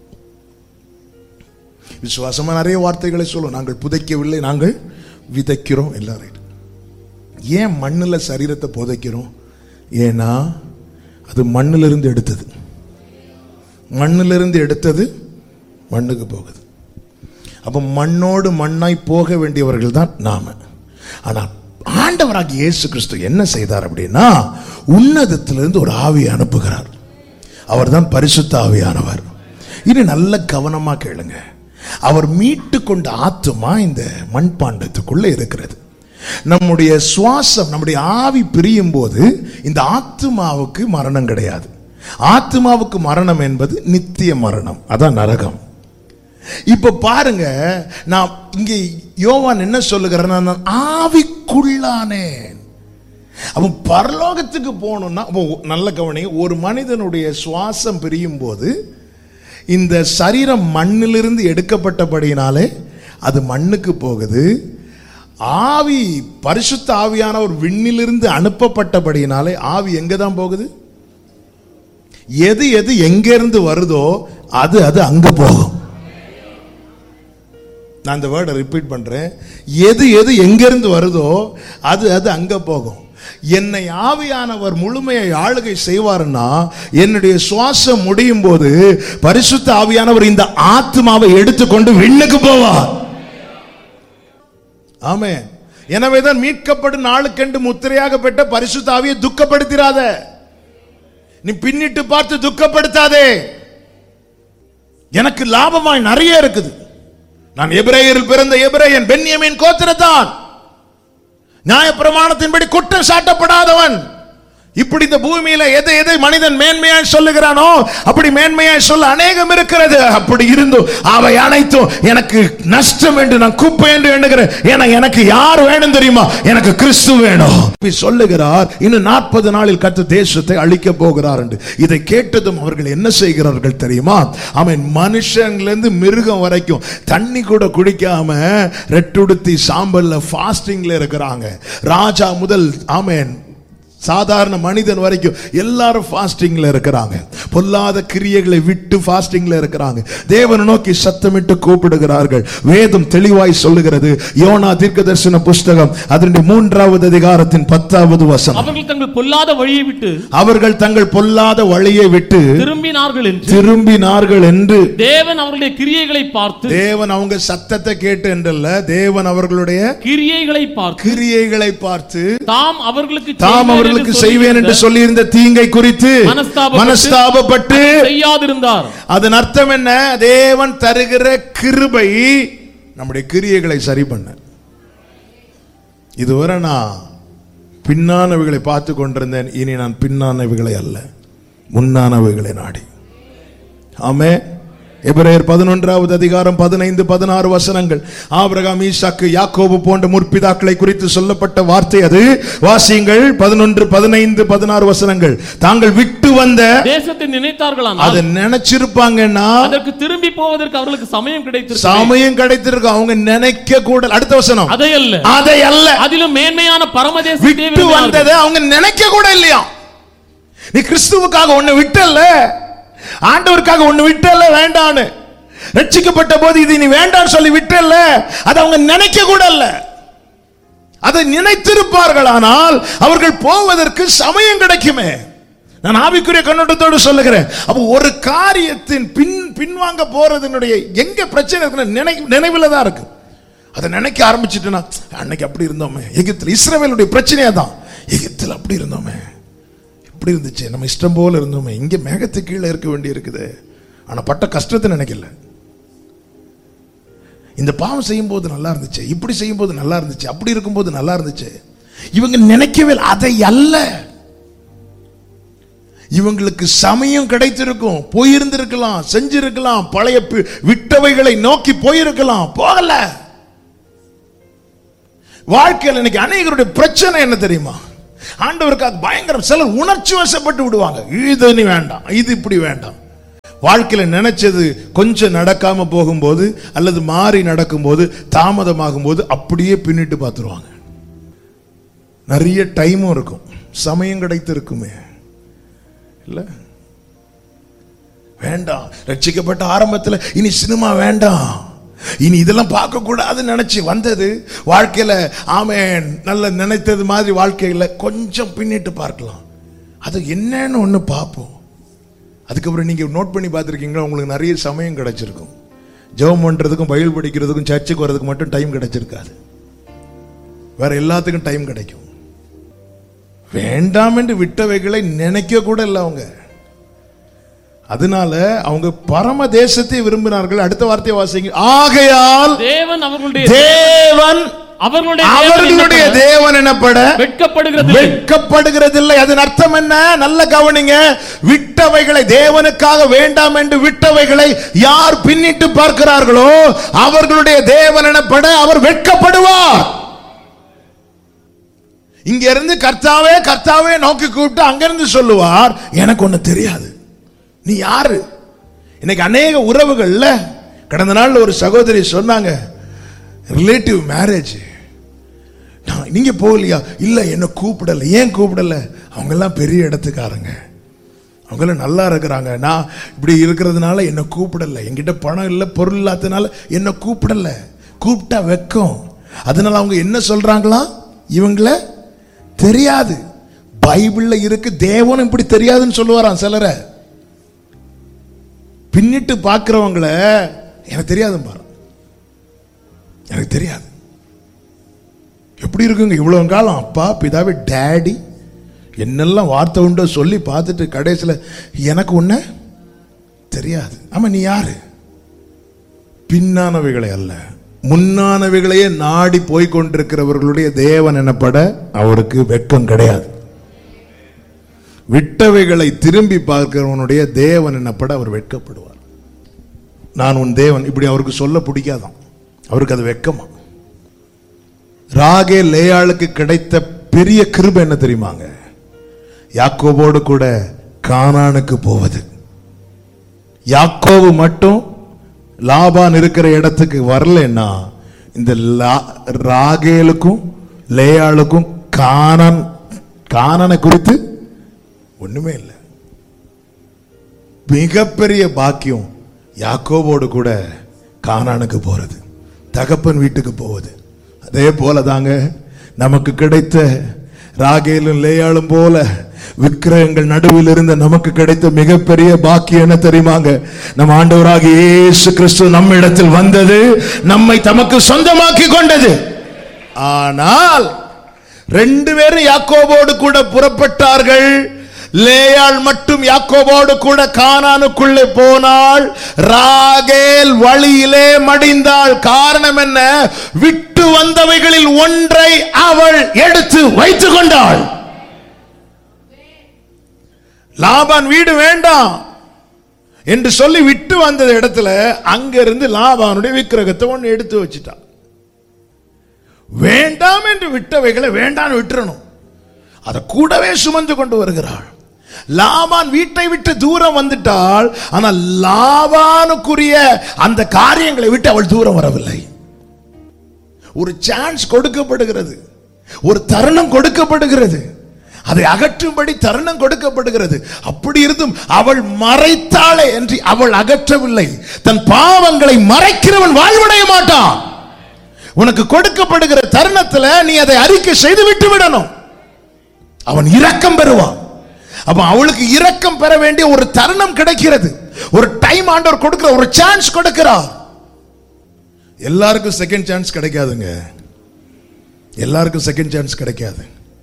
விசுவாசமா நிறைய வார்த்தைகளை சொல்லும். நாங்கள் புதைக்கவில்லை, நாங்கள் விதைக்கிறோம். எல்லாரும் ஏன் மண்ணில் சரீரத்தை புதைக்கிறோம்? ஏன்னா அது மண்ணிலிருந்து எடுத்தது. மண்ணிலிருந்து எடுத்தது மண்ணுக்கு போகுது. அப்ப மண்ணோடு மண்ணாய் போக வேண்டியவர்கள் தான் நாம. ஆனால் ஆண்டவராகிய இயேசு கிறிஸ்து என்ன செய்தார் அப்படின்னா, உன்னதத்திலிருந்து ஒரு ஆவியை அனுப்புகிறார். அவர் தான் பரிசுத்த ஆவியானவர். இனி நல்ல கவனமா கேளுங்க. அவர் மீட்டு கொண்ட ஆத்துமா இந்த மண்பாண்டத்துக்குள்ள இருக்கிறது. நம்முடைய சுவாசம், நம்முடைய ஆவி பிரியும் போது இந்த ஆத்துமாவுக்கு மரணம் கிடையாது. ஆத்துமாவுக்கு மரணம் என்பது நித்திய மரணம், அதான் நரகம். இப்ப பாருங்க, நான் இங்கே யோவான் என்ன சொல்லுகிறேன், நான் ஆவிக்குள்ளானேன். அப்ப பரலோகத்துக்கு போகணும்னா, நல்ல கவனிங்க, ஒரு மனிதனுடைய சுவாசம் பிரியும் போது இந்த சரீரம் மண்ணிலிருந்து எடுக்கப்பட்டபடினாலே அது மண்ணுக்கு போகுது. ஆவி, பரிசுத்த ஆவியான ஒரு விண்ணிலிருந்து அனுப்பப்பட்டபடினாலே ஆவி எங்க தான் போகுது? எது எது எங்க இருந்து வருதோ அது அது அங்க போகும். நான் இந்த வேர்டை ரிப்பீட் பண்றேன். எது எது எங்க இருந்து வருதோ அது அது அங்க போகும். என்னை ஆவியானவர் முழுமையை ஆளுகை செய்வார்னா, என்னுடைய சுவாசம் முடியும் போது பரிசுத்த ஆவியானவர் இந்த ஆத்மாவை எடுத்துக்கொண்டு விண்ணுக்கு போவார். ஆமென். எனவேதான் மீட்கப்படும் நாளுக்கென்று முத்திரையாக பெற்ற பரிசுத்த ஆவியை துக்கப்படுத்திராத. நீ பின்னிட்டு பார்த்து துக்கப்படுத்தாதே. எனக்கு லாபமாய் நிறைய இருக்குது. நான் எபிரேயரில் பிறந்த எபிரேயன், பென்யமீன் கோத்திரத்தான், நியாய பிரமாணத்தின்படி குற்றம் சாட்டப்படாதவன். இப்படி இந்த பூமியில எதை எதை மனிதன் மேன்மையாய் சொல்லுகிறானோ அப்படி மேன்மையாய் சொல்ல அநேகம் இருக்கிறது. அப்படி இருந்தும் அவை அனைத்தும் எனக்கு நஷ்டம் என்று நான் குப்பை என்று எண்ணுகிறேன். ஏன்னா எனக்கு யார் வேணும் தெரியுமா? எனக்கு கிறிஸ்து வேணும். சொல்லுகிறார், இன்னும் 40 நாளில் கர்த்தர் தேசத்தை அழிக்க போகிறார் என்று. இதை கேட்டதும் அவர்கள் என்ன செய்கிறார்கள் தெரியுமா? அவன் மனுஷன்லேருந்து மிருகம் வரைக்கும் தண்ணி கூட குடிக்காம ரெட்டுடுத்தி சாம்பல்ல ஃபாஸ்டிங்ல இருக்கிறாங்க. ராஜா முதல் ஆமென் சாதாரண மனிதன் வரைக்கும் எல்லாரும் ஃபாஸ்டிங்ல இருக்கிறாங்க. பொல்லாத கிரியைகளை விட்டு ஃபாஸ்டிங்ல இருக்கிறாங்க. தேவனை நோக்கி சத்தமிட்டு கூப்பிடுகிறார்கள். வேதம் தெளிவாய் சொல்லுகிறது. யோனா தீர்க்கதரிசன புஸ்தகம் அதனுடைய 3வது அதிகாரத்தின் 10வது வசனம், அவர்கள் தங்கள் பொல்லாத வழியை விட்டு திரும்பினார்கள் என்று தேவன் அவர்களுடைய கிரியைகளை பார்த்து, தேவன் அவங்க சத்தத்தை கேட்டு என்றல்ல, தேவன் அவர்களுடைய கிரியைகளை பார்த்து தாம் அவர்களுக்கு செய்வேன் என்று சொல்லி இருந்த தீங்கை குறித்து மனஸ்தாபப்பட்டு செய்யாதிருந்தார். அதன் அர்த்தம் என்ன? தேவன் தருகிற கிருபை நம்முடைய கிரியைகளை சரி பண்ண. இதுவரை நான் பின்னானவைகளை பார்த்து கொண்டிருந்தேன். இனி நான் பின்னானவைகளை அல்ல, முன்னானவைகளை நாடி. ஆமென்.
எபிரேயர் 11வது அதிகாரம் 15, 16 வசனங்கள். ஆபிரகாம், ஈசாக்கு, யாக்கோபு போன்ற முற்பிதாக்களை குறித்து சொல்லப்பட்ட வார்த்தை அது. வாசியுங்கள் 11, 15, 16 வசனங்கள். தாங்கள் விட்டு வந்த
தேசத்தை நினைத்தார்களானால்,
அதை நினைச்சிருப்பாங்கன்னா
அதற்கு திரும்பி போவதற்கு அவர்களுக்கு சமயம்
கிடைத்திருக்கு. அவங்க நினைக்க கூட. அடுத்த வசனம், அதை அல்ல
அதிலும் மேன்மையான பரமதேசத்தை
விட்டு வந்ததை அவங்க நினைக்க கூட இல்லையா. நீ கிறிஸ்துவுக்காக ஒன்னு விட்டல்ல, ஆண்டவருக்காக ஒன்னு விட்டல்ல, வேண்டான்னு ரட்சிக்கப்பட்ட போது இது நீ வேண்டான்னு சொல்லி விட்டல்ல, அது அவங்க நினைக்க கூட இல்ல. அதை நினைத்திருப்பார்கள், ஆனால் அவர்கள் போவதற்கு சமயம் கிடைக்குமே. நான் ஆவிக்குரிய கண்ணோட்டத்தோடு சொல்லுகிறேன். அப்ப ஒரு காரியத்தின் பின்வாங்க போறதுனுடைய எங்க பிரச்சனை இருக்குன்னு நினைவுல தான் இருக்கு. அதை நினைக்க ஆரம்பிச்சுட்டுனா, அன்னைக்கு அப்படி இருந்தோமே எகிப்தில், இஸ்ரவேலுடைய பிரச்சனையா தான், எகிப்தில் அப்படி இருந்தோமே, இப்படி இருந்துச்சு, நம்ம இஷ்டம் போல இருந்தோமே, இங்க மேகத்து கீழே இருக்க வேண்டி இருக்குது, ஆனா பட்ட கஷ்டத்தை நினைக்கல. இந்த பாவம் செய்யும் போது நல்லா இருந்துச்சு, இப்படி செய்யும் போது நல்லா இருந்துச்சு, அப்படி இருக்கும் போது நல்லா இருந்துச்சு. இவங்க நினைக்கவே அதை அல்ல. இவங்களுக்கு சமயம் கிடைத்திருக்கும், போயிருந்திருக்கலாம், செஞ்சிருக்கலாம், பழைய விட்டவைகளை நோக்கி போயிருக்கலாம், போகல. வாழ்க்கையில் இன்னைக்கு அநேகருடைய பிரச்சனை என்ன தெரியுமா? ஆண்டவருக்காக பயங்கரம். சிலர் உணர்ச்சி வசப்பட்டு விடுவாங்க, இது நீ வேண்டாம், இது இப்படி வேண்டாம். வாழ்க்கையில நினைச்சது கொஞ்சம் நடக்காம போகும்போது அல்லது மாறி நடக்கும்போது, தாமதமாகும் போது அப்படியே பின்னிட்டு பார்த்துருவாங்க. நிறைய டைமும் இருக்கும், சமயம் கிடைத்து இருக்குமே இல்ல. வேண்டாம், ரட்சிக்கப்பட்ட ஆரம்பத்தில் இனி சினிமா வேண்டாம், இனி இதெல்லாம் பார்க்க கூடாதுன்னு நினைச்சு வந்தது. வாழ்க்கையில ஆமென் நல்ல நினைத்தது மாதிரி வாழ்க்கையில கொஞ்சம் பின்னிட்டு பார்க்கலாம், அது என்னன்னு ஒண்ணு பார்ப்போம். அதுக்கப்புறம் நீங்க நோட் பண்ணி பார்த்துருக்கீங்களா, உங்களுக்கு நிறைய சமயம் கிடைச்சிருக்கும். ஜெபம் பண்றதுக்கும் பைபிள் படிக்கிறதுக்கும் சர்ச்சுக்கு வர்றதுக்கு மட்டும் டைம் கிடைச்சிருக்காது, வேற எல்லாத்துக்கும் டைம் கிடைக்கும். வேண்டாம் என்று விட்டவைகளை நினைக்க கூட இல்லை அவங்க. அதனால அவங்க பரம தேசத்தை விரும்பினார்கள். அடுத்த வார்த்தையை வாசிங்க. ஆகையால் தேவன் அவர்களுடைய தேவன் எனப்பட வெட்கப்படுகிறதில்லை. அதன் அர்த்தம் என்ன? நல்ல கவனிங்க. விட்டவைகளை, தேவனுக்காக வேண்டாம் என்று விட்டவைகளை யார் பின்னிட்டு பார்க்கிறார்களோ அவர்களுடைய தேவன் எனப்பட அவர் வெட்கப்படுவார். இங்க இருந்து கர்த்தாவே கர்த்தாவே நோக்கி கூப்பிட்டு அங்கிருந்து சொல்லுவார், எனக்கு ஒண்ணு தெரியாது, நீ யாரு? இன்னைக்கு அநேக உறவுகள்ல, கடந்த நாள் ஒரு சகோதரி சொன்னாங்க, ரிலேட்டிவ் மேரேஜ், நீங்க போகலையா? இல்ல, என்ன கூப்பிடல. ஏன் கூப்பிடல? அவங்க எல்லாம் பெரிய இடத்துக்காரங்க, அவங்க எல்லாம் நல்லா இருக்கிறாங்க, நான் இப்படி இருக்கிறதுனால என்ன கூப்பிடல, என்கிட்ட பணம் இல்லை, பொருள் இல்லாததுனால என்ன கூப்பிடல. கூப்பிட்டா வெக்கம். அதனால அவங்க என்ன சொல்றாங்களா, இவங்கள தெரியாது. பைபிள்ல இருக்கு, தேவன் இப்படி தெரியாதுன்னு சொல்லுவாராம். சிலரை பின்னிட்டு பார்க்கிறவங்கள எனக்கு தெரியாது பாரு, எனக்கு தெரியாது. எப்படி இருக்குங்க இவ்வளவு காலம் அப்பா பிதாவே டேடி என்னெல்லாம் வார்த்தை உண்டோ சொல்லி பார்த்துட்டு கடைசியில் எனக்கு ஒண்ணு தெரியாது. ஆமா, நீ யாரு? பின்னானவைகளை அல்ல, முன்னானவைகளையே நாடி போய்கொண்டிருக்கிறவர்களுடைய தேவன் எனப்பட அவருக்கு வெட்கம் கிடையாது. விட்டவைகளை திரும்பி பார்க்கிறவனுடைய தேவன் என்னப்பட அவர் வெட்கப்படுவார். நான் உன் தேவன், இப்படி அவருக்கு சொல்ல பிடிக்காதான், அவருக்கு அது வெட்கமா. ராகே லேயாளுக்கு கிடைத்த பெரிய கிருபை என்ன தெரியுமாங்க? யாக்கோபோடு கூட கானானுக்கு போவது. யாக்கோபு மட்டும் லாபான் இருக்கிற இடத்துக்கு வரலன்னா இந்த ராகேலுக்கும் லேயாளுக்கும் கானானை குறித்து ஒண்ணுமே இல்லை. மிகப்பெரிய பாக்கியம் யாக்கோபோடு கூட கானானுக்கு போறது, தகப்பன் வீட்டுக்கு போவது. அதே போல தாங்க நமக்கு கிடைத்த ராகேலும் லேயாளும் போல விக்கிரகங்கள் நடுவில் இருந்த நமக்கு கிடைத்த மிகப்பெரிய பாக்கியம் என்ன தெரியுமாங்க? நம் ஆண்டவராகிய இயேசு கிறிஸ்து நம்ம இடத்தில் வந்தது, நம்மை தமக்கு சொந்தமாக்கி கொண்டது. ஆனால் ரெண்டு பேரும் யாக்கோபோடு கூட புறப்பட்டார்கள். லேயாள் மட்டும் யாக்கோபோடு கூட கானானுக்குள்ளே போனாள். ராகேல் வழியிலே மடிந்தாள். காரணம் என்ன? விட்டு வந்தவைகளில் ஒன்றை அவள் எடுத்து வைத்துக் கொண்டாள். லாபான் வீடு வேண்டாம்,
என்று சொல்லி விட்டு வந்த இடத்துல அங்கிருந்து லாபானுடைய விக்கிரகத்தை ஒன்று எடுத்து வச்சிட்டான். வேண்டாம் என்று விட்டவைகளை வேண்டாம் விட்டுறணும். அதை கூடவே சுமந்து கொண்டு வருகிறாள். லாபான் வீட்டை விட்டு தூரம் வந்துட்டாள். ஆனால் லாபானுக்குரிய அந்த காரியங்களை விட்டு அவள் தூரம் வரவில்லை. ஒரு சான்ஸ் கொடுக்கப்படுகிறது, ஒரு தருணம் கொடுக்கப்படுகிறது, அதை அகற்றும்படி தருணம் கொடுக்கப்படுகிறது. அப்படி இருந்தும் அவள் மறைத்தாளே என்று அவள் அகற்றவில்லை. தன் பாவங்களை மறைக்கிறவன் வாழ்வடைய மாட்டான். உனக்கு கொடுக்கப்படுகிற தருணத்தில் நீ அதை அறிக்கை செய்து விட்டு விடணும். அவன் இரக்கம் பெறுவான். அப்ப அவளுக்கு இரக்கம் பெற வேண்டிய ஒரு தருணம் கிடைக்கிறது. ஒரு டைம் ஆண்டவர் கொடுக்கிற, ஒரு சான்ஸ் கொடுக்கிறார். எல்லாருக்கும் செகண்ட் சான்ஸ் கிடைக்காதுங்க. எல்லாருக்கும் செகண்ட் சான்ஸ் கிடைக்காது.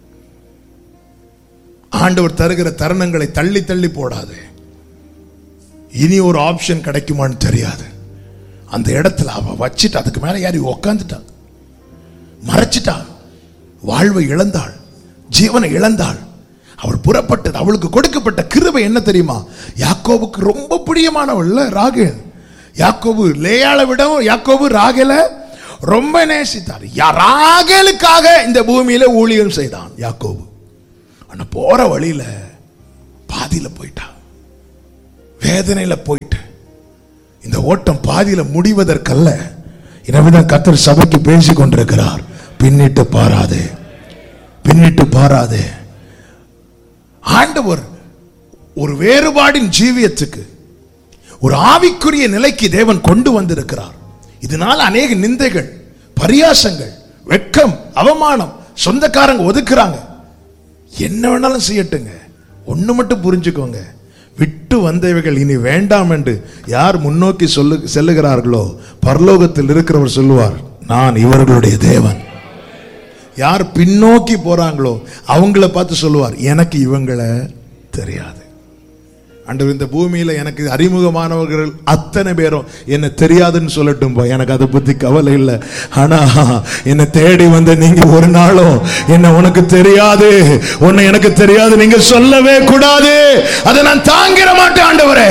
ஆண்டவர் தருகிற தருணங்களை தள்ளி தள்ளி போடாது. இனி ஒரு ஆப்ஷன் கிடைக்குமான்னு தெரியாது. அந்த இடத்துல அவ வச்சிட்டு அதுக்கு மேல யாரி உக்காந்துட்டான், மறைச்சிட்டாள், வாழ்வை இழந்தாள், ஜீவனை இழந்தாள். அவள் புறப்பட்டது. அவளுக்கு கொடுக்கப்பட்ட கிருபை என்ன தெரியுமா? யாக்கோபுக்கு ரொம்ப பிரியமானவள் ராகேல். யாக்கோபு லேயாளை விடவும் யாக்கோபு ராகேலை ரொம்ப நேசித்தார். ராகேலுக்காக இந்த பூமியில ஊழியம் செய்தான் யாக்கோபு. ஆனா போற வழியில பாதியில போயிட்டான், வேதனையில போயிட்டு. இந்த ஓட்டம் பாதியில முடிவதற்கல்ல. எனவேதான் கர்த்தர் சபைக்கு பேசிக் கொண்டிருக்கிறார், பின்னிட்டு பாராதே, பின்னிட்டு பாராதே. ஆண்டவர் ஒரு வேறுபாடின் ஜீவியத்துக்கு, ஒரு ஆவிக்குரிய நிலைக்கு தேவன் கொண்டு வந்திருக்கிறார். இதனால அநேக நிந்தைகள், பரியாசங்கள், வெட்கம், அவமானம், சொந்தக்காரங்க ஒதுக்குறாங்க. என்ன வேணாலும் செய்யட்டுங்க, ஒண்ணு மட்டும் புரிஞ்சுக்கோங்க, விட்டு வந்தவைகள் இனி வேண்டாம் என்று யார் முன்னோக்கி செல்லுகிறார்களோ பரலோகத்தில் இருக்கிறவர் சொல்லுவார், நான் இவர்களுடைய தேவன். யார் பின்னோக்கி போறாங்களோ அவங்கள பார்த்து சொல்லுவார், எனக்கு இவங்களை தெரியாது. ஆண்டவர் இந்த பூமியில எனக்கு அறிமுகமானவர்கள் அத்தனை பேரும் என்ன தெரியாதுன்னு சொல்லட்டும், எனக்கு அதை பத்தி கவலை இல்லை. ஆனா என்னை தேடி வந்த நீங்க ஒரு நாளும் என்ன உனக்கு தெரியாது, உன்னை எனக்கு தெரியாது நீங்க சொல்லவே கூடாது. அதை நான் தாங்கிட மாட்டேன் ஆண்டவரே.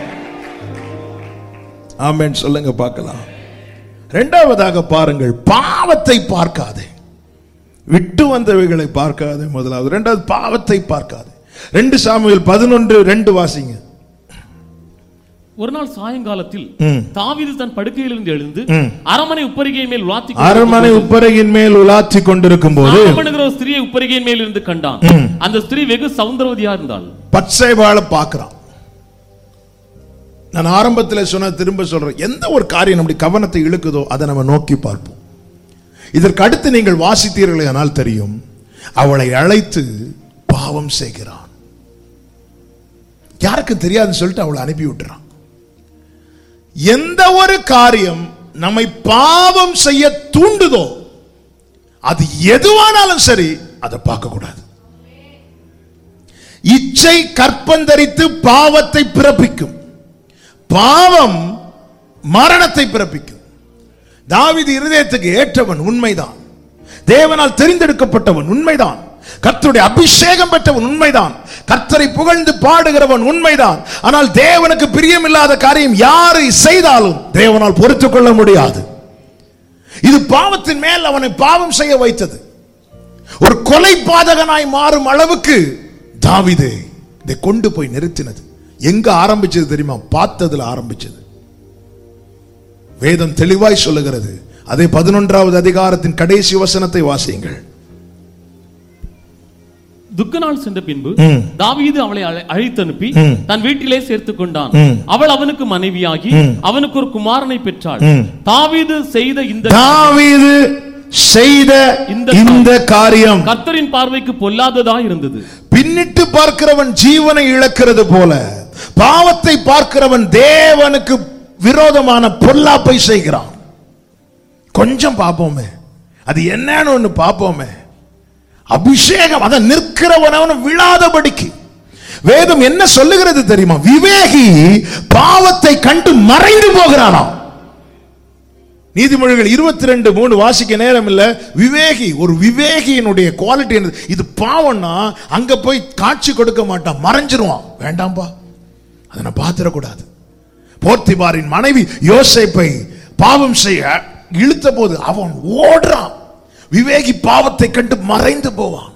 ஆமென் சொல்லுங்க பார்க்கலாம். இரண்டாவதாக பாருங்கள், பாவத்தை பார்க்காதே. விட்டு வந்தவைகளை பார்க்காதே முதலாவது. இரண்டாவது பாவத்தை பார்க்காதே. 2 சாமுவேல் 11:2 வாசிங்க.
ஒரு நாள் சாயங்காலத்தில் தாவீது தன் படுக்கையிலிருந்து எழுந்து அரமனை உப்பரிகையின் மேல் உலாத்தி கொண்டிருக்கும் போது ஒரு ஸ்திரியை உப்பரிகையின் மேல் இருந்து கண்டான். அந்த ஸ்திரீ வெகு சௌந்தரவதியா இருந்தாள். பத்சேபாளை பார்க்கிறான். நான் ஆரம்பத்தில் சொன்ன, திரும்ப சொல்றேன், எந்த ஒரு காரியம் நம்முடைய கவனத்தை இழுக்குதோ அதை நம்ம நோக்கி பார்ப்போம். இதற்கு அடுத்து நீங்கள் வாசித்தீர்களே ஆனால் தெரியும், அவளை அழைத்து பாவம் செய்கிறான். யாருக்கு தெரியாதுன்னு சொல்லிட்டு அவளை அனுப்பி விட்டுறான். எந்த ஒரு காரியம் நம்மை பாவம் செய்ய தூண்டுதோ அது எதுவானாலும் சரி அதை பார்க்க கூடாது. இச்சை கற்பந்தரித்து பாவத்தை பிறப்பிக்கும். பாவம் மரணத்தை பிறப்பிக்கும். தாவீது இருதயத்துக்கு ஏற்றவன் உண்மைதான், தேவனால் தெரிந்தெடுக்கப்பட்டவன் உண்மைதான், கர்த்தருடைய அபிஷேகம் பெற்றவன் உண்மைதான், கர்த்தரை புகழ்ந்து பாடுகிறவன் உண்மைதான். ஆனால் தேவனுக்கு பிரியமில்லாத காரியம் யாரை செய்தாலும் தேவனால் பொறுத்துக் கொள்ள முடியாது. இது பாவத்தின் மேல் அவனை பாவம் செய்ய வைத்தது. ஒரு கொலை பாதகனாய் மாறும் அளவுக்கு தாவீதை இதை கொண்டு போய் நிறுத்தினது. எங்க ஆரம்பிச்சது தெரியுமா? பார்த்ததுல ஆரம்பிச்சது. வேதம் தெளிவாய் சொல்லுகிறது. அதே 11வது அதிகாரத்தின் கடைசி வசனத்தை வாசியுங்கள். துக்க நாள் சென்ற பின்பு தாவீது அவளை அழைத்து அனுப்பி தன் வீட்டிலே சேர்த்துக் கொண்டான். அவள் அவனுக்கு மனைவியாகி அவனுக்கு ஒரு குமாரனை பெற்றாள். தாவீது செய்த இந்த காரியம் கர்த்தரின் பார்வைக்கு பொல்லாததா இருந்தது.
பின்னிட்டு பார்க்கிறவன் ஜீவனை இழக்கிறது போல பாவத்தை பார்க்கிறவன் தேவனுக்கு விரோதமான பொல்லாப்பை செய்கிறான். கொஞ்சம் பார்ப்போமே, அது என்னன்னு ஒண்ணு பார்ப்போமே. அபிஷேகம் அதை நிற்கிறவன் விழாதபடிக்கு வேதம் என்ன சொல்லுகிறது தெரியுமா? விவேகி பாவத்தை கண்டு மறைந்து போகிறானாம். நீதிமொழிகள் 22:3 வாசிக்க நேரம் இல்ல. விவேகி, ஒரு விவேகியினுடைய குவாலிட்டி இது பாவம்னா அங்க போய் காட்சி கொடுக்க மாட்டான், மறைஞ்சிருவான். வேண்டாம்பா, அதை நான் பார்த்துடக்கூடாது. போர்த்திபாரின் மனைவி யோசேப்பை பாவம் செய்ய இழுத்த போது அவன் ஓடுறான். விவேகி பாவத்தை கண்டு மறைந்து போவான்.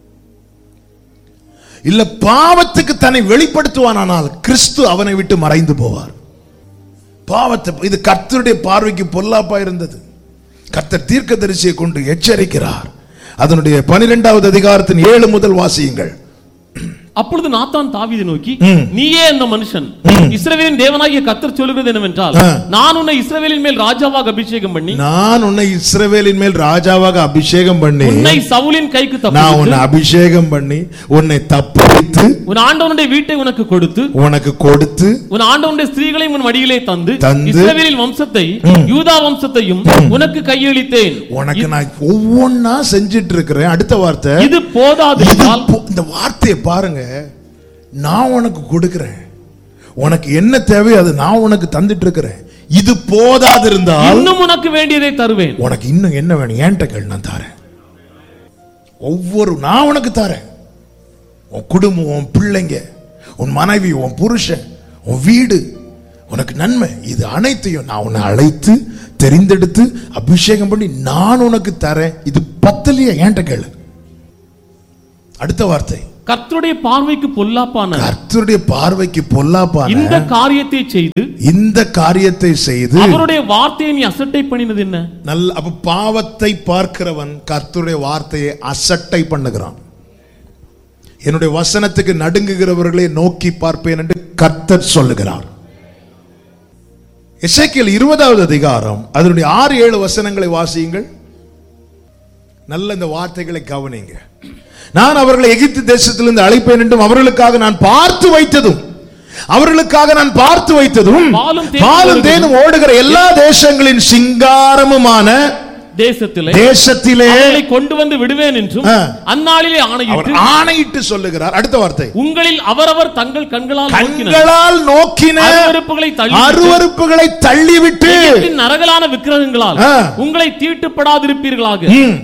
இல்ல பாவத்துக்கு தன்னை வெளிப்படுத்துவானால் கிறிஸ்து அவனை விட்டு மறைந்து போவார். பாவத்தை, இது கர்த்தருடைய பார்வைக்கு பொல்லாப்பா இருந்தது. கர்த்தர் தீர்க்கதரிசியை கொண்டு எச்சரிக்கிறார். அதனுடைய 12வது அதிகாரத்தின் 7 முதல் வாசியுங்கள்.
அப்பொழுது நாத்தான் தாவீதை நோக்கி, நீயே அந்த மனுஷன், இஸ்ரவேலின் தேவனாகிய கர்த்தர் சொல்லுகிறது என்னவென்றால், நான் உன்னை இஸ்ரவேலின் மேல் ராஜாவாக அபிஷேகம் பண்ணி உன்னை சவுலின் கைக்கு தப்புவித்து உன் ஆண்டவனுடைய வீட்டை உனக்கு கொடுத்து உன் ஆண்டவனுடைய ஸ்திரீகளையும் உன் மடியிலே தந்து இஸ்ரவேலின் வம்சத்தை யூதா வம்சத்தையும் உனக்கு கையளித்தேன்.
உனக்கு நான் ஒவ்வொன்னா செஞ்சிட்டு இருக்கிறேன். அடுத்த வார்த்தை,
இது போதாது.
இந்த வார்த்தையை பாருங்க. நான் உனக்கு கொடுக்கிறேன், உனக்கு என்ன தேவை அது நான் உனக்கு தந்துட்டு இருக்கிறேன். இது போதாது இருந்தால்
இன்னும் உனக்கு வேண்டியதை தருவேன்.
உனக்கு இன்னும் என்ன வேணும் என்கிட்ட கேள், நான் தரேன். நான் உனக்கு தரேன். உன் குடும்பம், உன் பிள்ளைங்க, உன் மனைவி, உன் புருஷன், உன் வீடு, உனக்கு நன்மை, இது அனைத்தையும் நான் உன்னை அழைத்து தெரிந்தெடுத்து அபிஷேகம் பண்ணி நான் உனக்கு தரேன். இது பத்தலையா என்கிட்ட கேளு. அடுத்த வார்த்தை,
கர்த்தருடைய பார்வைக்கு பொல்லாப்பான இந்த காரியத்தை செய்து அவருடைய வார்த்தையை நீ அசட்டை பண்ணினது என்ன?
நல்ல, அப்ப பாவத்தை பார்க்கிறவன் கர்த்தருடைய வார்த்தையை அசட்டை பண்ணுகிறான். என்னுடைய வசனத்துக்கு நடுங்குகிறவர்களை நோக்கி பார்ப்பேன் என்று கர்த்தர் சொல்லுகிறார். எசேக்கியேல் 20வது அதிகாரம் அதனுடைய 6-7 வசனங்களை வாசியுங்கள். நல்ல இந்த வார்த்தைகளை கவனிங்க. நான் அவர்களை எகிப்து தேசத்திலிருந்து அழைப்பேன் என்றும் அவர்களுக்காக நான் பார்த்து வைத்ததும் பாலும் தேனும் ஓடுகிற எல்லா தேசங்களின் சிங்காரமுமான தேசத்திலே
கொண்டு வந்து விடுவேன் என்றும் அந்நாளிலே
ஆணையிட்டு சொல்லுகிறார். அடுத்த வார்த்தை,
உங்களில் அவரவர் தங்கள்
கண்களால் நோக்கின அருவருப்புகளை தள்ளிவிட்டு
நரகலான விக்கிரகங்களால் உங்களை தீட்டுப்படாதிருப்பீர்களாக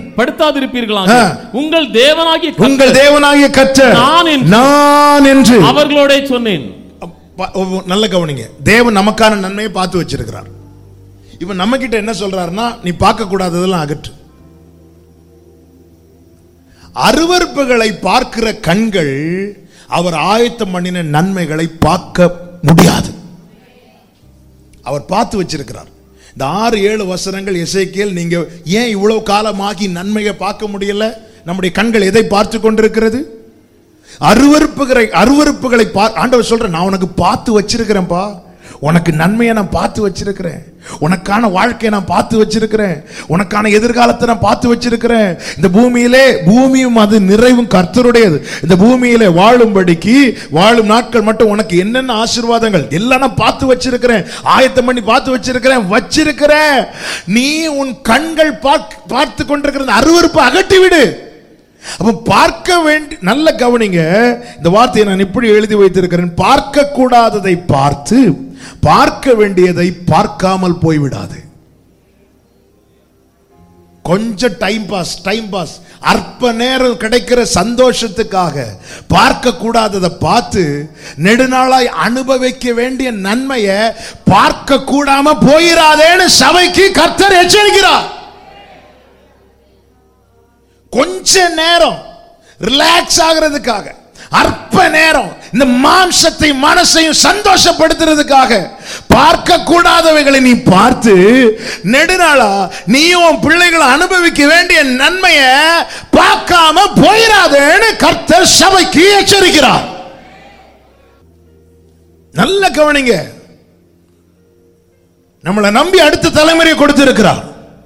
உங்கள் தேவனாகிய கர்த்தர் நான் என்று
அவர்களோட சொன்னேன். நல்ல கவனிங்க. தேவன் நமக்கான நன்மையை பார்த்து வச்சிருக்கிறார். இப்ப நம்ம கிட்ட என்ன சொல்றாருன்னா, நீ பார்க்க கூடாததெல்லாம் அகற்று. அருவருப்புகளை பார்க்கிற கண்கள் அவர் ஆயத்தம் பண்ணின நன்மைகளை பார்க்க முடியாது. அவர் பார்த்து வச்சிருக்கிறார். இந்த 6-7 வசனங்கள் எசேக்கியேல், நீங்க ஏன் இவ்வளவு காலமாகி நன்மையை பார்க்க முடியல? நம்முடைய கண்கள் எதை பார்த்து கொண்டிருக்கிறது? அருவருப்புகளை ஆண்டவர் சொல்ற, நான் உனக்கு பார்த்து வச்சிருக்கிறேன்பா. உனக்கு நன்மையை நான் பார்த்து வச்சிருக்கிறேன். உனக்கான வாழ்க்கையை நான் பார்த்து வச்சிருக்கிறேன். உனக்கான எதிர்காலத்தை நான் பார்த்து வச்சிருக்கிறேன். இந்த பூமியும் அது நிறைவும் கர்த்தருடையது. இந்த பூமியிலே வாழும் நாட்கள் மட்டும் உனக்கு என்னென்ன ஆசீர்வாதங்கள் எல்லாம் நான் பார்த்து வச்சிருக்கிறேன். ஆயத்தம் பண்ணி பார்த்து வச்சிருக்கிறேன். நீ உன் கண்கள் பார்த்து கொண்டிருக்கிற அருவருப்பை அகற்றி விடு. அப்ப பார்க்க வேண்டிய, நல்ல கவனிங்க, இந்த வார்த்தையை நான் இப்படி எழுதி வைத்திருக்கிறேன். பார்க்க கூடாததை பார்த்து பார்க்க வேண்டியதை பார்க்காமல் போய்விடாது. கொஞ்சம் டைம் பாஸ், அற்ப நேரம் கிடைக்கிற சந்தோஷத்துக்காக பார்க்க கூடாததை பார்த்து நெடுநாளாய் அனுபவிக்க வேண்டிய நன்மையை பார்க்க கூடாம போயிராதேன்னு சபைக்கு கர்த்தர் எச்சரிக்கிறார். கொஞ்ச நேரம் ரிலாக்ஸ் ஆகிறதுக்காக, அற்ப நேரம் இந்த மாம்சத்தை மனசையும் சந்தோஷப்படுத்துறதுக்காக பார்க்க கூடாதவைகளை நீ பார்த்து நெடுநாளா நீயும் பிள்ளைகளை அனுபவிக்க வேண்டிய நன்மையை பார்க்காம போயிராதேன்னு கர்த்தர் சபைக்கு எச்சரிக்கிறார். நல்ல கவனிங்க. நம்மளை நம்பி அடுத்த தலைமுறையை கொடுத்திருக்கிறார்.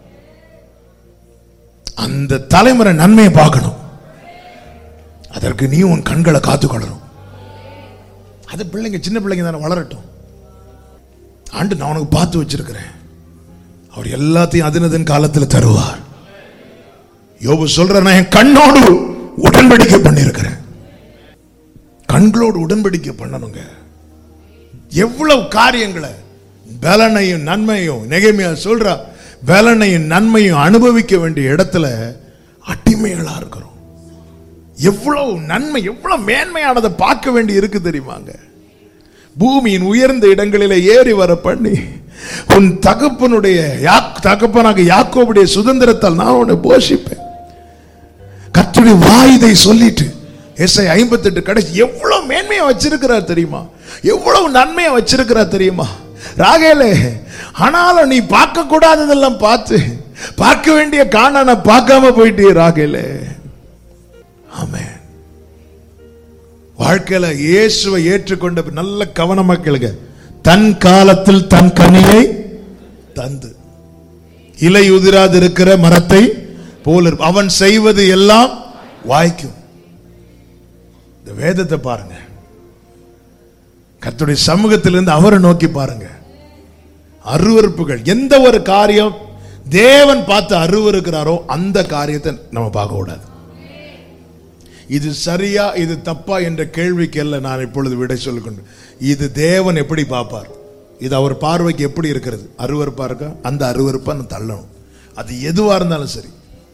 அந்த தலைமுறை நன்மையை பார்க்கணும். அதற்கு நீ உன் கண்களை காத்துக்கொள்ளணும். அது பிள்ளைங்க, சின்ன பிள்ளைங்க தானே, வளரட்டும். ஆண்டு நான் உனக்கு பார்த்து வச்சிருக்கிறேன். அவர் எல்லாத்தையும் அதன் காலத்தில் தருவார். யோபு சொல்ற, நான் என் கண்ணோடு உடன்படிக்கை பண்ணியிருக்கிறேன். கண்களோடு உடன்படிக்கை பண்ணணுங்க. எவ்வளவு காரியங்களை, பலனையும் நன்மையும், நெகேமியா சொல்றா, பலனையும் நன்மையும் அனுபவிக்க வேண்டிய இடத்துல அடிமைகளா இருக்கிறோம். எவ்வளவு நன்மை, எவ்வளவு மேன்மையானதை பார்க்க வேண்டி இருக்கு தெரியுமாங்க. பூமியின் உயர்ந்த இடங்களிலே ஏறி வர பண்ணி உன் தகப்பனாக யாக்கோபுடைய சுதந்திரத்தால் நான் உன்னை போஷிப்பேன். கர்த்தருடைய வாய் இதை சொல்லிட்டு எஸ்ஐயா 58 கடைசி எவ்வளவு மேன்மையா வச்சிருக்கிறார் தெரியுமா? எவ்வளவு நன்மையா வச்சிருக்கிறார் தெரியுமா? ராகேலே, ஆனாலும் நீ பார்க்க கூடாததெல்லாம் பார்த்து பார்க்க வேண்டிய காணான பார்க்காம போயிட்டே ராகேலே. ஆமென். வாழ்க்கையில இயேசுவை ஏற்றுக்கொண்ட நல்ல கவனமா கேளுங்க. தன் காலத்தில் தன் கனியை தந்து இலை உதிராது இருக்கிற மரத்தை போல அவன் செய்வது எல்லாம் வாய்க்கும். இந்த வேதத்தை பாருங்க, கர்த்தருடைய சமூகத்திலிருந்து அவரை நோக்கி பாருங்க. அருவருப்புகள், எந்த ஒரு காரியம் தேவன் பார்த்து அருவருக்கிறாரோ அந்த காரியத்தை நம்ம பார்க்க கூடாது. இது சரியா இது தப்பா என்ற கேள்விக்கு அல்ல நான் இப்பொழுது விடை சொல்லிக்கொண்டு, இது தேவன் எப்படி பார்ப்பார், இது அவர் பார்வைக்கு எப்படி இருக்கிறது, அருவருப்பா இருக்கா, அந்த அருவருப்பா நான் தள்ளணும். அது எதுவா இருந்தாலும் சரி.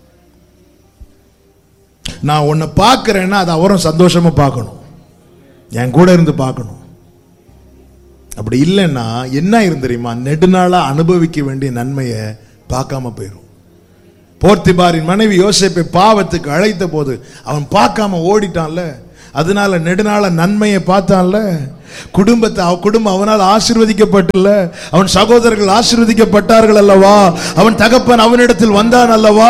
நான் உன்னை பார்க்கிறேன்னா அது அவரும் சந்தோஷமா பார்க்கணும், என் கூட இருந்து பார்க்கணும். அப்படி இல்லைன்னா என்ன இருந்து தெரியுமா, நெடுநாளா அனுபவிக்க வேண்டிய நன்மையை பார்க்காம போயிடும். போர்த்திபாரின் மனைவி யோசேப்பை பாவத்துக்கு அழைத்த போது அவன் பார்க்காம ஓடிட்டான்ல, அதனால நெடுநாள நன்மையை பார்த்தான்ல. குடும்பம் அவனால் ஆசீர்வதிக்கப்பட்டல, அவன் சகோதரர்கள் ஆசீர்வதிக்கப்பட்டார்கள் அல்லவா, அவன் தகப்பன் அவனிடத்தில் வந்தான் அல்லவா.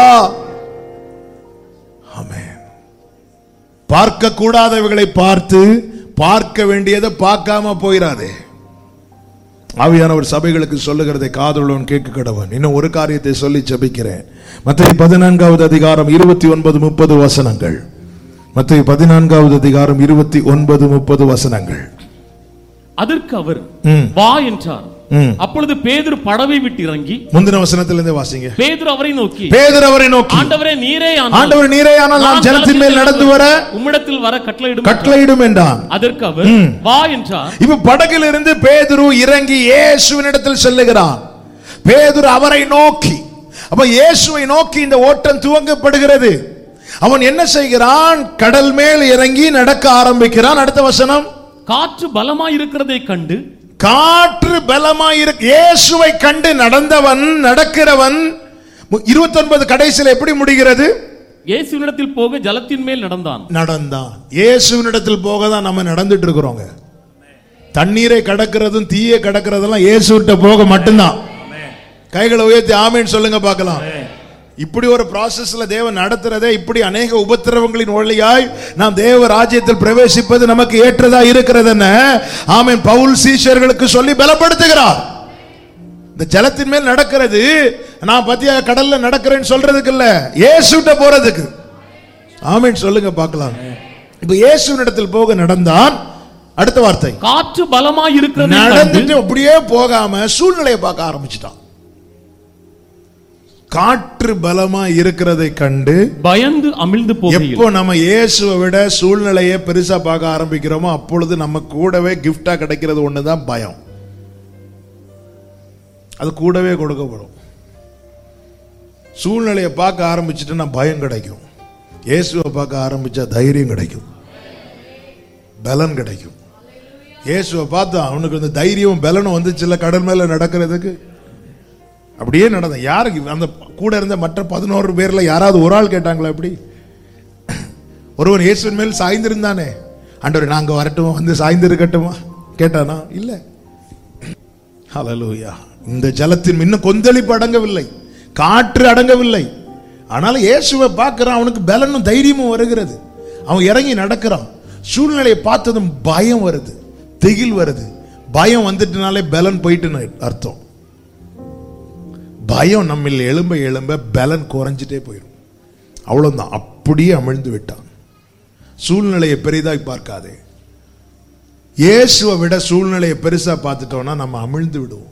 ஆமென். பார்க்க கூடாதவைகளை பார்த்து பார்க்க வேண்டியதை பார்க்காம போயிடாதே. ஆவியானவர் சபைகளுக்கு சொல்லுகிறதை காதுள்ளவன் கேட்க கடவன். இன்னும் ஒரு காரியத்தை சொல்லி ஜெபிக்கிறேன். மத்தேயு 14வது அதிகாரம் 29-30 வசனங்கள். மத்தேயு 14வது அதிகாரம் 29-30 வசனங்கள்.
அதற்கு அவர் வா என்றார். அப்பொழுது பேதுரு படவை விட்டு இறங்கி, முந்தின வசனத்திலிருந்து வாசிங்க. பேதுரு அவரை நோக்கி ஆண்டவரே நீரே ஆனால் நான் ஜலத்தின் மேல் நடந்து வர உம்மிடத்தில் வர கட்டளையிடும் என்றான். அதற்கு அவர் வா என்றார். இப்ப படகில் இருந்து பேதுரு இறங்கி இயேசுவினிடத்தில் செல்லுகிறான். பேதுரு அவரை நோக்கி, அப்ப இயேசுவை நோக்கி இந்த ஓட்டம் துவங்கப்படுகிறது. அவன் என்ன செய்கிறான், கடல் மேல் இறங்கி நடக்க ஆரம்பிக்கிறான். அடுத்த வசனம், காற்று பலமாய் இருக்கிறதை கண்டு, காற்று பலமாய் இயேசுவை கண்டு நடக்கிறவன் 29 கடைசியில் எப்படி முடிகிறது, இயேசுவினிடத்தில் போக ஜலத்தின் மேல் நடந்தான். இயேசுவினிடத்தில் போக தான் நம்ம நடந்துட்டு இருக்கிறோங்க. தண்ணீரை கடக்கிறதும் தீயை கடக்கிறதெல்லாம் இயேசுவிட்ட போக மட்டும்தான். கைகளை உயர்த்தி ஆமென் சொல்லுங்க பார்க்கலாம். இப்படி ஒரு ப்ராசஸ்ல தேவன் நடத்துறதே, இப்படி அநேக உபத்திரவங்களின் வழியாய் நாம் தேவ ராஜ்யத்தில் பிரவேசிப்பது நமக்கு ஏற்றதா இருக்கிறது என்ன ஆமென் பவுல் சீஷர்களுக்கு சொல்லி பலப்படுத்துகிறார். இந்த ஜலத்தின் மேல் நடக்கிறது நான் பத்தியா கடல்ல நடக்கிறேன்னு சொல்றதுக்கு இல்ல, இயேசுட்ட போறதுக்கு. ஆமென் சொல்லுங்க பார்க்கலாம். இப்ப இயேசுவினிடத்தில் போக நடந்தான். அடுத்த வார்த்தை, காற்று பலமாய் இருக்கிறது. நடந்துட்டு அப்படியே போகாம சூழ்நிலையை பார்க்க ஆரம்பிச்சிட்டான். காற்று பலமா இருக்கிறதை கண்டு பயந்து அமிழ்ந்து போகையில், எப்போ நம்ம இயேசுவை விட சூழ்நிலையை பெருசா பார்க்க ஆரம்பிக்கிறோமோ அப்பொழுது நம்ம கூடவே கிஃப்டா கிடைக்கிறது ஒண்ணுதான் பயம். அது கூடவே கொடுக்கப்படும். சூழ்நிலையை பார்க்க ஆரம்பிச்சுட்டு பயம் கிடைக்கும். இயேசுவை பார்க்க ஆரம்பிச்சா தைரியம் கிடைக்கும், பலன் கிடைக்கும். இயேசுவை பார்த்தா அவனுக்கு அந்த தைரியம் பலனும் வந்துச்சுல கடல் மேல நடக்கிறதுக்கு. அப்படியே நடந்த. யாருக்கு அந்த கூட இருந்த மற்ற 11 பேர்ல யாராவது ஒரு ஆள் கேட்டாங்களா? எப்படி ஒருவன் இயேசுவின் மேல் சாய்ந்திருந்தானே, ஆண்டவரே நாங்க வரட்டுமா, வந்து சாய்ந்திருக்கட்டுமா கேட்டானா? இல்ல. ஹல்லேலூயா. இந்த ஜலத்தின் இன்னும் கொந்தளிப்பு அடங்கவில்லை, காற்று அடங்கவில்லை. ஆனாலும் இயேசுவை பார்க்கிறான், அவனுக்கு பலனும் தைரியமும் வருகிறது. அவன் இறங்கி நடக்கிறான். சூழ்நிலையை பார்த்ததும் பயம் வருது, திகில் வருது. பயம் வந்துட்டுனாலே பலன் போயிட்டுன்னு அர்த்தம். பயம் நம்மில் எழும்ப பலன் குறைஞ்சிட்டே போயிடும். அவ்வளவுதான். அப்படியே அமிழ்ந்து விட்டான். சூழ்நிலையை பெரிதாய் பார்க்காதே. இயேசுவை விட சூழ்நிலையை பெருசா பார்த்துட்டோம்னா நம்ம அமிழ்ந்து விடுவோம்,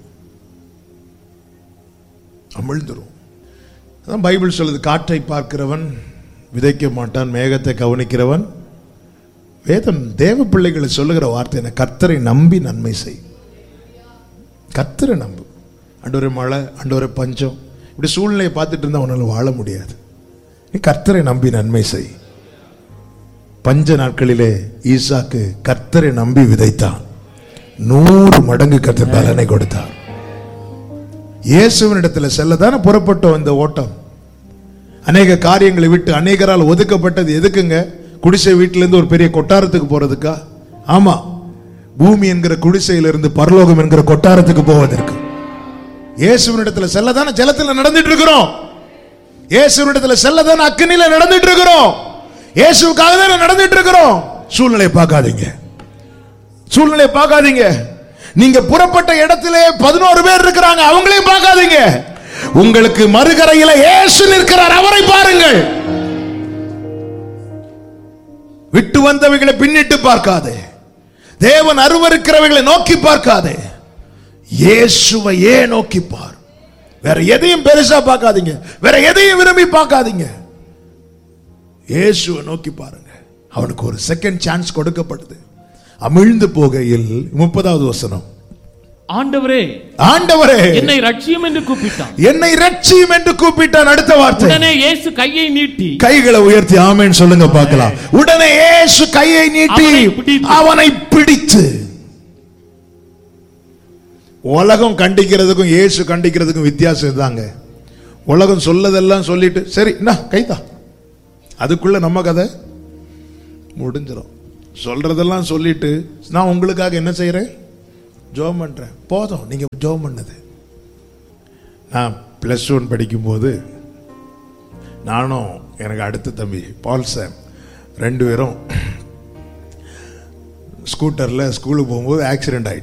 அமிழ்ந்துரும். அதான் பைபிள் சொல்லுது, காற்றை பார்க்கிறவன் விதைக்க மாட்டான், மேகத்தை கவனிக்கிறவன். வேதம் தேவ பிள்ளைகளை சொல்லுகிற வார்த்தை என்ன? கர்த்தரை நம்பி நன்மை செய். கர்த்தரை நம்பு. ஆண்டவரே மழை, ஆண்டவரே பஞ்சம், இப்படி சூழ்நிலையை பார்த்துட்டு இருந்தா உன்னால வாழ முடியாது. நீ கர்த்தரை நம்பி நன்மை செய். பஞ்ச நாட்களிலே ஈசாக்கு கர்த்தரை நம்பி விதைத்தான்.
100 மடங்கு கர்த்தர் பலனை கொடுத்தார். இயேசுவினிடத்துல செல்லதான புறப்பட்டோம் இந்த ஓட்டம். அநேக காரியங்களை விட்டு அநேகரால் ஒதுக்கப்பட்டது எதுக்குங்க? குடிசை வீட்டிலிருந்து ஒரு பெரிய கொட்டாரத்துக்கு போறதுக்கா? ஆமா, பூமி என்கிற குடிசையிலிருந்து பரலோகம் என்கிற கொட்டாரத்துக்கு போவதற்கு. இயேசுவினிடத்துல செல்லதான ஜலத்துல நடந்துட்டு இருக்கிறோம். இயேசுவினிடத்துல செல்லதான அக்கினியில நடந்துட்டு இருக்கிறோம். இயேசுவுக்காக தான் நடந்துட்டு இருக்கிறோம். சூழ்நிலை பார்க்காதீங்க, சூழ்நிலை பார்க்காதீங்க. நீங்க புறப்பட்ட இடத்திலே 11 பேர் இருக்கிறாங்க, அவங்களையும் பார்க்காதீங்க. உங்களுக்கு மறுகரையில இயேசு நிற்கிறார், அவரை பாருங்கள். விட்டு வந்தவைகளை பின்னிட்டு பார்க்காதே, தேவன் அருவருக்கிறவைகளை நோக்கி பார்க்காதே, இயேசுவையே நோக்கி பார். வேற எதையும் பெருசா பார்க்காதீங்க, வேற எதையும் விரும்பி பார்க்காதீங்க. இயேசுவை நோக்கி பாருங்க. அவனுக்கு ஒரு செகண்ட் சான்ஸ் கொடுக்கப்படுது. அமிழ்ந்து போகையில் 30வது வசனம், ஆண்டவரே ஆண்டவரே
என்னை ரட்சியும் என்று கூப்பிட்டான்.
என்னை ரட்சியும் என்று கூப்பிட்டான். அடுத்த வார்த்தை,
உடனே இயேசு கையை நீட்டி,
கைகளை உயர்த்தி ஆமென் சொல்லுங்க பார்க்கலாம். உடனே இயேசு கையை நீட்டி அவனை பிடித்து. உலகம் கண்டிக்கிறதுக்கும் இயேசு கண்டிக்கிறதுக்கும் வித்தியாசம் இதுதாங்க. உலகம் சொல்லதெல்லாம் சொல்லிட்டு சரி கைதா, அதுக்குள்ள நம்ம கதை முடிஞ்சிடும். சொல்றதெல்லாம் சொல்லிட்டு நான் உங்களுக்காக என்ன செய்யறேன்? ஜெபம் பண்றேன். போதும், நீங்க ஜெபம் பண்ணது. நான் +1 படிக்கும்போது நானும் எனக்கு அடுத்த தம்பி பால் சாம் 2 பேரும் ஸ்கூட்டர்ல ஸ்கூலுக்கு போகும்போது ஆக்சிடென்ட் ஆயிடுச்சு.